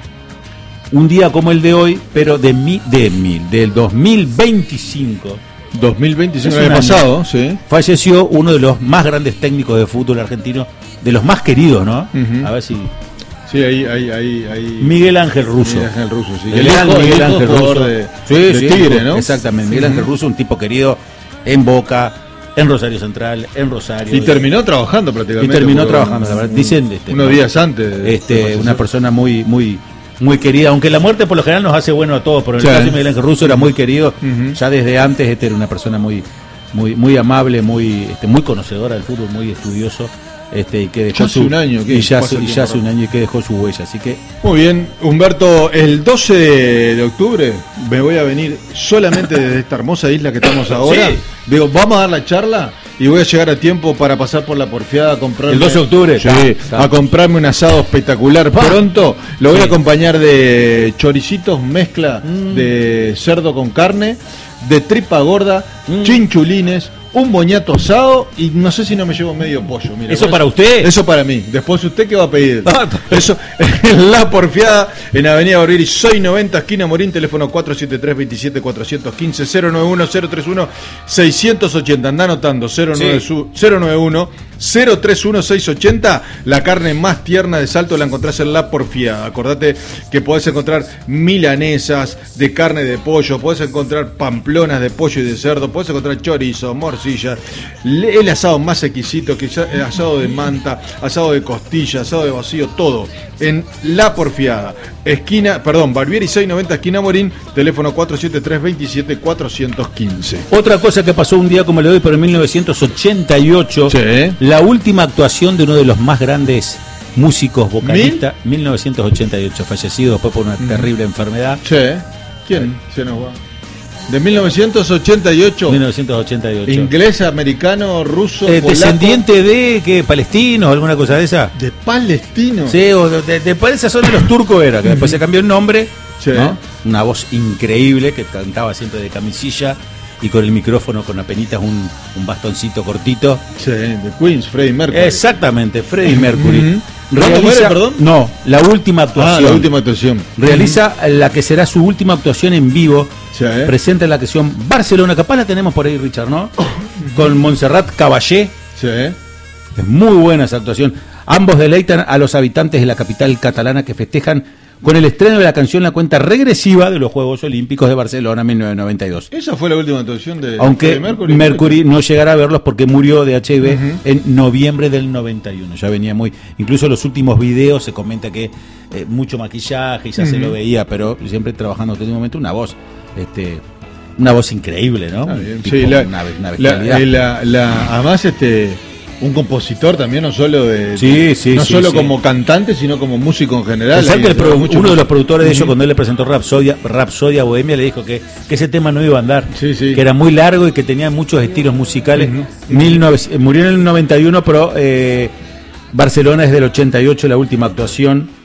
Speaker 1: un día como el de hoy, pero de mi, de mil, del dos mil veinticinco,
Speaker 2: dos mil veinticinco,
Speaker 1: Es
Speaker 2: el
Speaker 1: un
Speaker 2: año
Speaker 1: año.
Speaker 2: pasado, sí.
Speaker 1: falleció uno de los más grandes técnicos de fútbol argentino, de los más queridos, ¿no?
Speaker 2: Ujú.
Speaker 1: A ver si...
Speaker 2: Sí, ahí, ahí, ahí, ahí.
Speaker 1: Miguel Ángel Russo.
Speaker 2: Miguel Ángel Russo, sí.
Speaker 1: El
Speaker 2: hijo-
Speaker 1: gran
Speaker 2: el
Speaker 1: Miguel
Speaker 2: hijo
Speaker 1: Ángel
Speaker 2: jugador
Speaker 1: Russo.
Speaker 2: de,
Speaker 1: Sí,
Speaker 2: de
Speaker 1: sí,
Speaker 2: Tigre, ¿no?
Speaker 1: Exactamente. Miguel Ángel Russo, un tipo querido en Boca, en Rosario Central, en Rosario.
Speaker 2: Y terminó trabajando
Speaker 1: Y
Speaker 2: prácticamente.
Speaker 1: terminó
Speaker 2: porque,
Speaker 1: trabajando, la verdad.
Speaker 2: un-
Speaker 1: Dicen, este,
Speaker 2: unos
Speaker 1: ¿no?,
Speaker 2: días antes. de-
Speaker 1: este,
Speaker 2: de
Speaker 1: una
Speaker 2: fallecer.
Speaker 1: persona muy, muy, muy querida, aunque la muerte por lo general nos hace bueno a todos, pero en
Speaker 2: Sí.
Speaker 1: el caso de Miguel Ángel Russo era muy querido,
Speaker 2: Ujú.
Speaker 1: ya desde antes. Este era una persona muy, muy, muy amable, muy, este, muy conocedora del fútbol, muy estudioso, este, y que dejó
Speaker 2: Ya hace
Speaker 1: su,
Speaker 2: un año que
Speaker 1: y ya,
Speaker 2: pasa
Speaker 1: hace-
Speaker 2: el
Speaker 1: y ya hace
Speaker 2: tiempo
Speaker 1: un año y que dejó su huella, así que
Speaker 2: Muy bien, Humberto, el doce de octubre me voy a venir solamente desde esta hermosa isla que estamos ahora.
Speaker 1: Sí.
Speaker 2: Digo, vamos a dar la charla y voy a llegar a tiempo para pasar por la porfiada a comprarme.
Speaker 1: El doce de octubre,
Speaker 2: Sí,
Speaker 1: está, está.
Speaker 2: a comprarme un asado espectacular. Pronto lo voy
Speaker 1: Sí.
Speaker 2: a acompañar de choricitos, mezcla
Speaker 1: Mm.
Speaker 2: de cerdo con carne, de tripa gorda,
Speaker 1: Mm.
Speaker 2: chinchulines, un boñato asado y no sé si no me llevo medio pollo. Mira,
Speaker 1: ¿Eso
Speaker 2: con
Speaker 1: para usted?
Speaker 2: Eso para mí. Después, ¿usted qué va a pedir?
Speaker 1: Ah,
Speaker 2: Eso, en La Porfiada, en Avenida Borgheri, soy noventa, esquina Morín, teléfono cuatro siete tres, veintisiete, cuatrocientos quince, cero nueve uno, cero tres uno, seiscientos ochenta. Anda anotando, cero nueve uno, cero tres uno, seiscientos ochenta. La carne más tierna de Salto la encontrás en La Porfiada. Acordate que podés encontrar milanesas de carne de pollo, podés encontrar pamplonas de pollo y de cerdo, podés encontrar chorizo, morcilla, morcillas, le- el asado más exquisito, que ya- el asado de manta, asado de costilla, asado de vacío, todo en La Porfiada, esquina, perdón, Barbieri seiscientos noventa, esquina Morín, teléfono cuatro siete tres, dos siete, cuatro uno cinco.
Speaker 1: Otra cosa que pasó un día como el de hoy, pero en mil novecientos ochenta y ocho,
Speaker 2: Sí.
Speaker 1: la última actuación de uno de los más grandes músicos vocalistas, mil novecientos ochenta y ocho, fallecido después por una terrible enfermedad.
Speaker 2: Che, ¿quién se nos va? De mil novecientos ochenta y ocho,
Speaker 1: mil novecientos ochenta y ocho.
Speaker 2: inglés, americano, ruso,
Speaker 1: Eh,
Speaker 2: polaco,
Speaker 1: descendiente de qué, palestinos o alguna cosa de esa.
Speaker 2: de palestino.
Speaker 1: Sí, o de, de, de- de esa zona de los turcos era, que después se cambió el nombre.
Speaker 2: Sí.
Speaker 1: ¿No? Una voz increíble que cantaba siempre de camisilla y con el micrófono con apenitas un, un bastoncito cortito.
Speaker 2: Sí, de Queens, Freddie Mercury.
Speaker 1: Exactamente, Freddie Mercury.
Speaker 2: Ujú. ¿Cuándo muere, perdón?
Speaker 1: No, la última
Speaker 2: Ah,
Speaker 1: actuación.
Speaker 2: la última actuación.
Speaker 1: Realiza la que será su última actuación en vivo.
Speaker 2: Sí.
Speaker 1: Presenta la canción Barcelona, capaz la tenemos por ahí, Richard, ¿no? Con Montserrat Caballé.
Speaker 2: Sí.
Speaker 1: Es muy buena esa actuación. Ambos deleitan a los habitantes de la capital catalana que festejan con el estreno de la canción la cuenta regresiva de los Juegos Olímpicos de Barcelona mil novecientos noventa y dos.
Speaker 2: Esa fue la última actuación de
Speaker 1: Aunque
Speaker 2: Freddie Mercury.
Speaker 1: Mercury, no llegará a verlos porque murió de H I V en noviembre del noventa y uno. Ya venía muy. Incluso en los últimos videos se comenta que eh, mucho maquillaje y ya se lo veía, pero siempre trabajando hasta ese momento una voz. Este, una voz increíble, ¿no?
Speaker 2: Está bien.
Speaker 1: Tipo,
Speaker 2: Sí, la,
Speaker 1: una, una
Speaker 2: la-
Speaker 1: bestialidad.
Speaker 2: eh, la- la- además, este, un compositor también, no solo de,
Speaker 1: Sí, sí,
Speaker 2: no
Speaker 1: sí,
Speaker 2: solo
Speaker 1: sí.
Speaker 2: como cantante, sino como músico en general.
Speaker 1: Pensar
Speaker 2: Ahí
Speaker 1: que el
Speaker 2: entró
Speaker 1: pro-
Speaker 2: mucho
Speaker 1: uno de los
Speaker 2: músico.
Speaker 1: productores de ellos, cuando él le presentó Rapsodia, Rapsodia Bohemia, le dijo que, que ese tema no iba a andar,
Speaker 2: Sí, sí.
Speaker 1: que era muy largo y que tenía muchos estilos musicales. Mil novecientos murió en el noventa y uno, pero eh, Barcelona es del ochenta y ocho, la última actuación.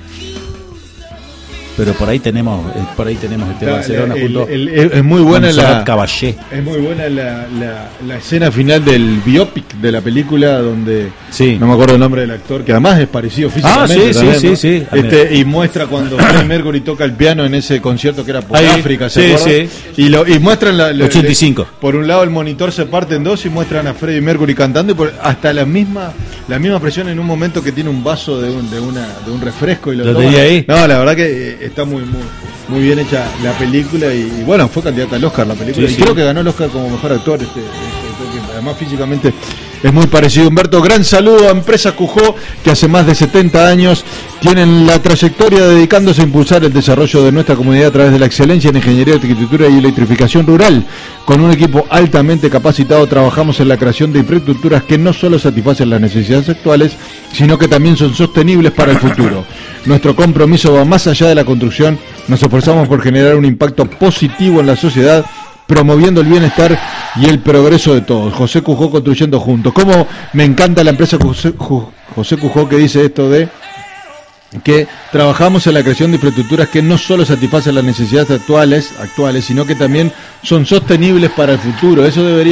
Speaker 1: Pero por ahí tenemos, eh, por ahí tenemos este
Speaker 2: La-
Speaker 1: Barcelona
Speaker 2: la-
Speaker 1: junto
Speaker 2: el- el- es muy buena
Speaker 1: Montserrat
Speaker 2: la
Speaker 1: Caballé.
Speaker 2: es muy buena la, la, la escena final del biopic de la película donde
Speaker 1: Sí.
Speaker 2: no me acuerdo el nombre del actor, que además es parecido físicamente.
Speaker 1: Ah, sí, sí,
Speaker 2: también,
Speaker 1: sí,
Speaker 2: ¿no?
Speaker 1: sí.
Speaker 2: Este, y muestra cuando Freddie Mercury toca el piano en ese concierto que era por
Speaker 1: Ahí,
Speaker 2: África, ¿se
Speaker 1: sí,
Speaker 2: acuerdan?
Speaker 1: sí.
Speaker 2: Y, lo, y muestran la, la-
Speaker 1: ochenta y cinco.
Speaker 2: le- por un lado el monitor se parte en dos y muestran a Freddie Mercury cantando y por- hasta la misma la misma presión en un momento que tiene un vaso de un, de una, de un refresco y lo,
Speaker 1: ¿Lo
Speaker 2: toma.
Speaker 1: tenía ahí?
Speaker 2: No, la verdad que eh, está muy muy muy bien hecha la película y, y bueno, fue candidata al Oscar la película
Speaker 1: Sí,
Speaker 2: y
Speaker 1: sí.
Speaker 2: creo que ganó el Oscar como mejor actor este, este actor que además físicamente es muy parecido. Humberto, gran saludo a Empresa Cujó, que hace más de setenta años tienen la trayectoria dedicándose a impulsar el desarrollo de nuestra comunidad a través de la excelencia en ingeniería, arquitectura y electrificación rural. Con un equipo altamente capacitado trabajamos en la creación de infraestructuras que no solo satisfacen las necesidades actuales, sino que también son sostenibles para el futuro. Nuestro compromiso va más allá de la construcción, nos esforzamos por generar un impacto positivo en la sociedad, promoviendo el bienestar y el progreso de todos. José Cujó, construyendo juntos. Como me encanta la empresa José, Ju- José Cujó, que dice esto de que trabajamos en la creación de infraestructuras que no solo satisfacen las necesidades actuales, actuales, sino que también son sostenibles para el futuro. Eso debería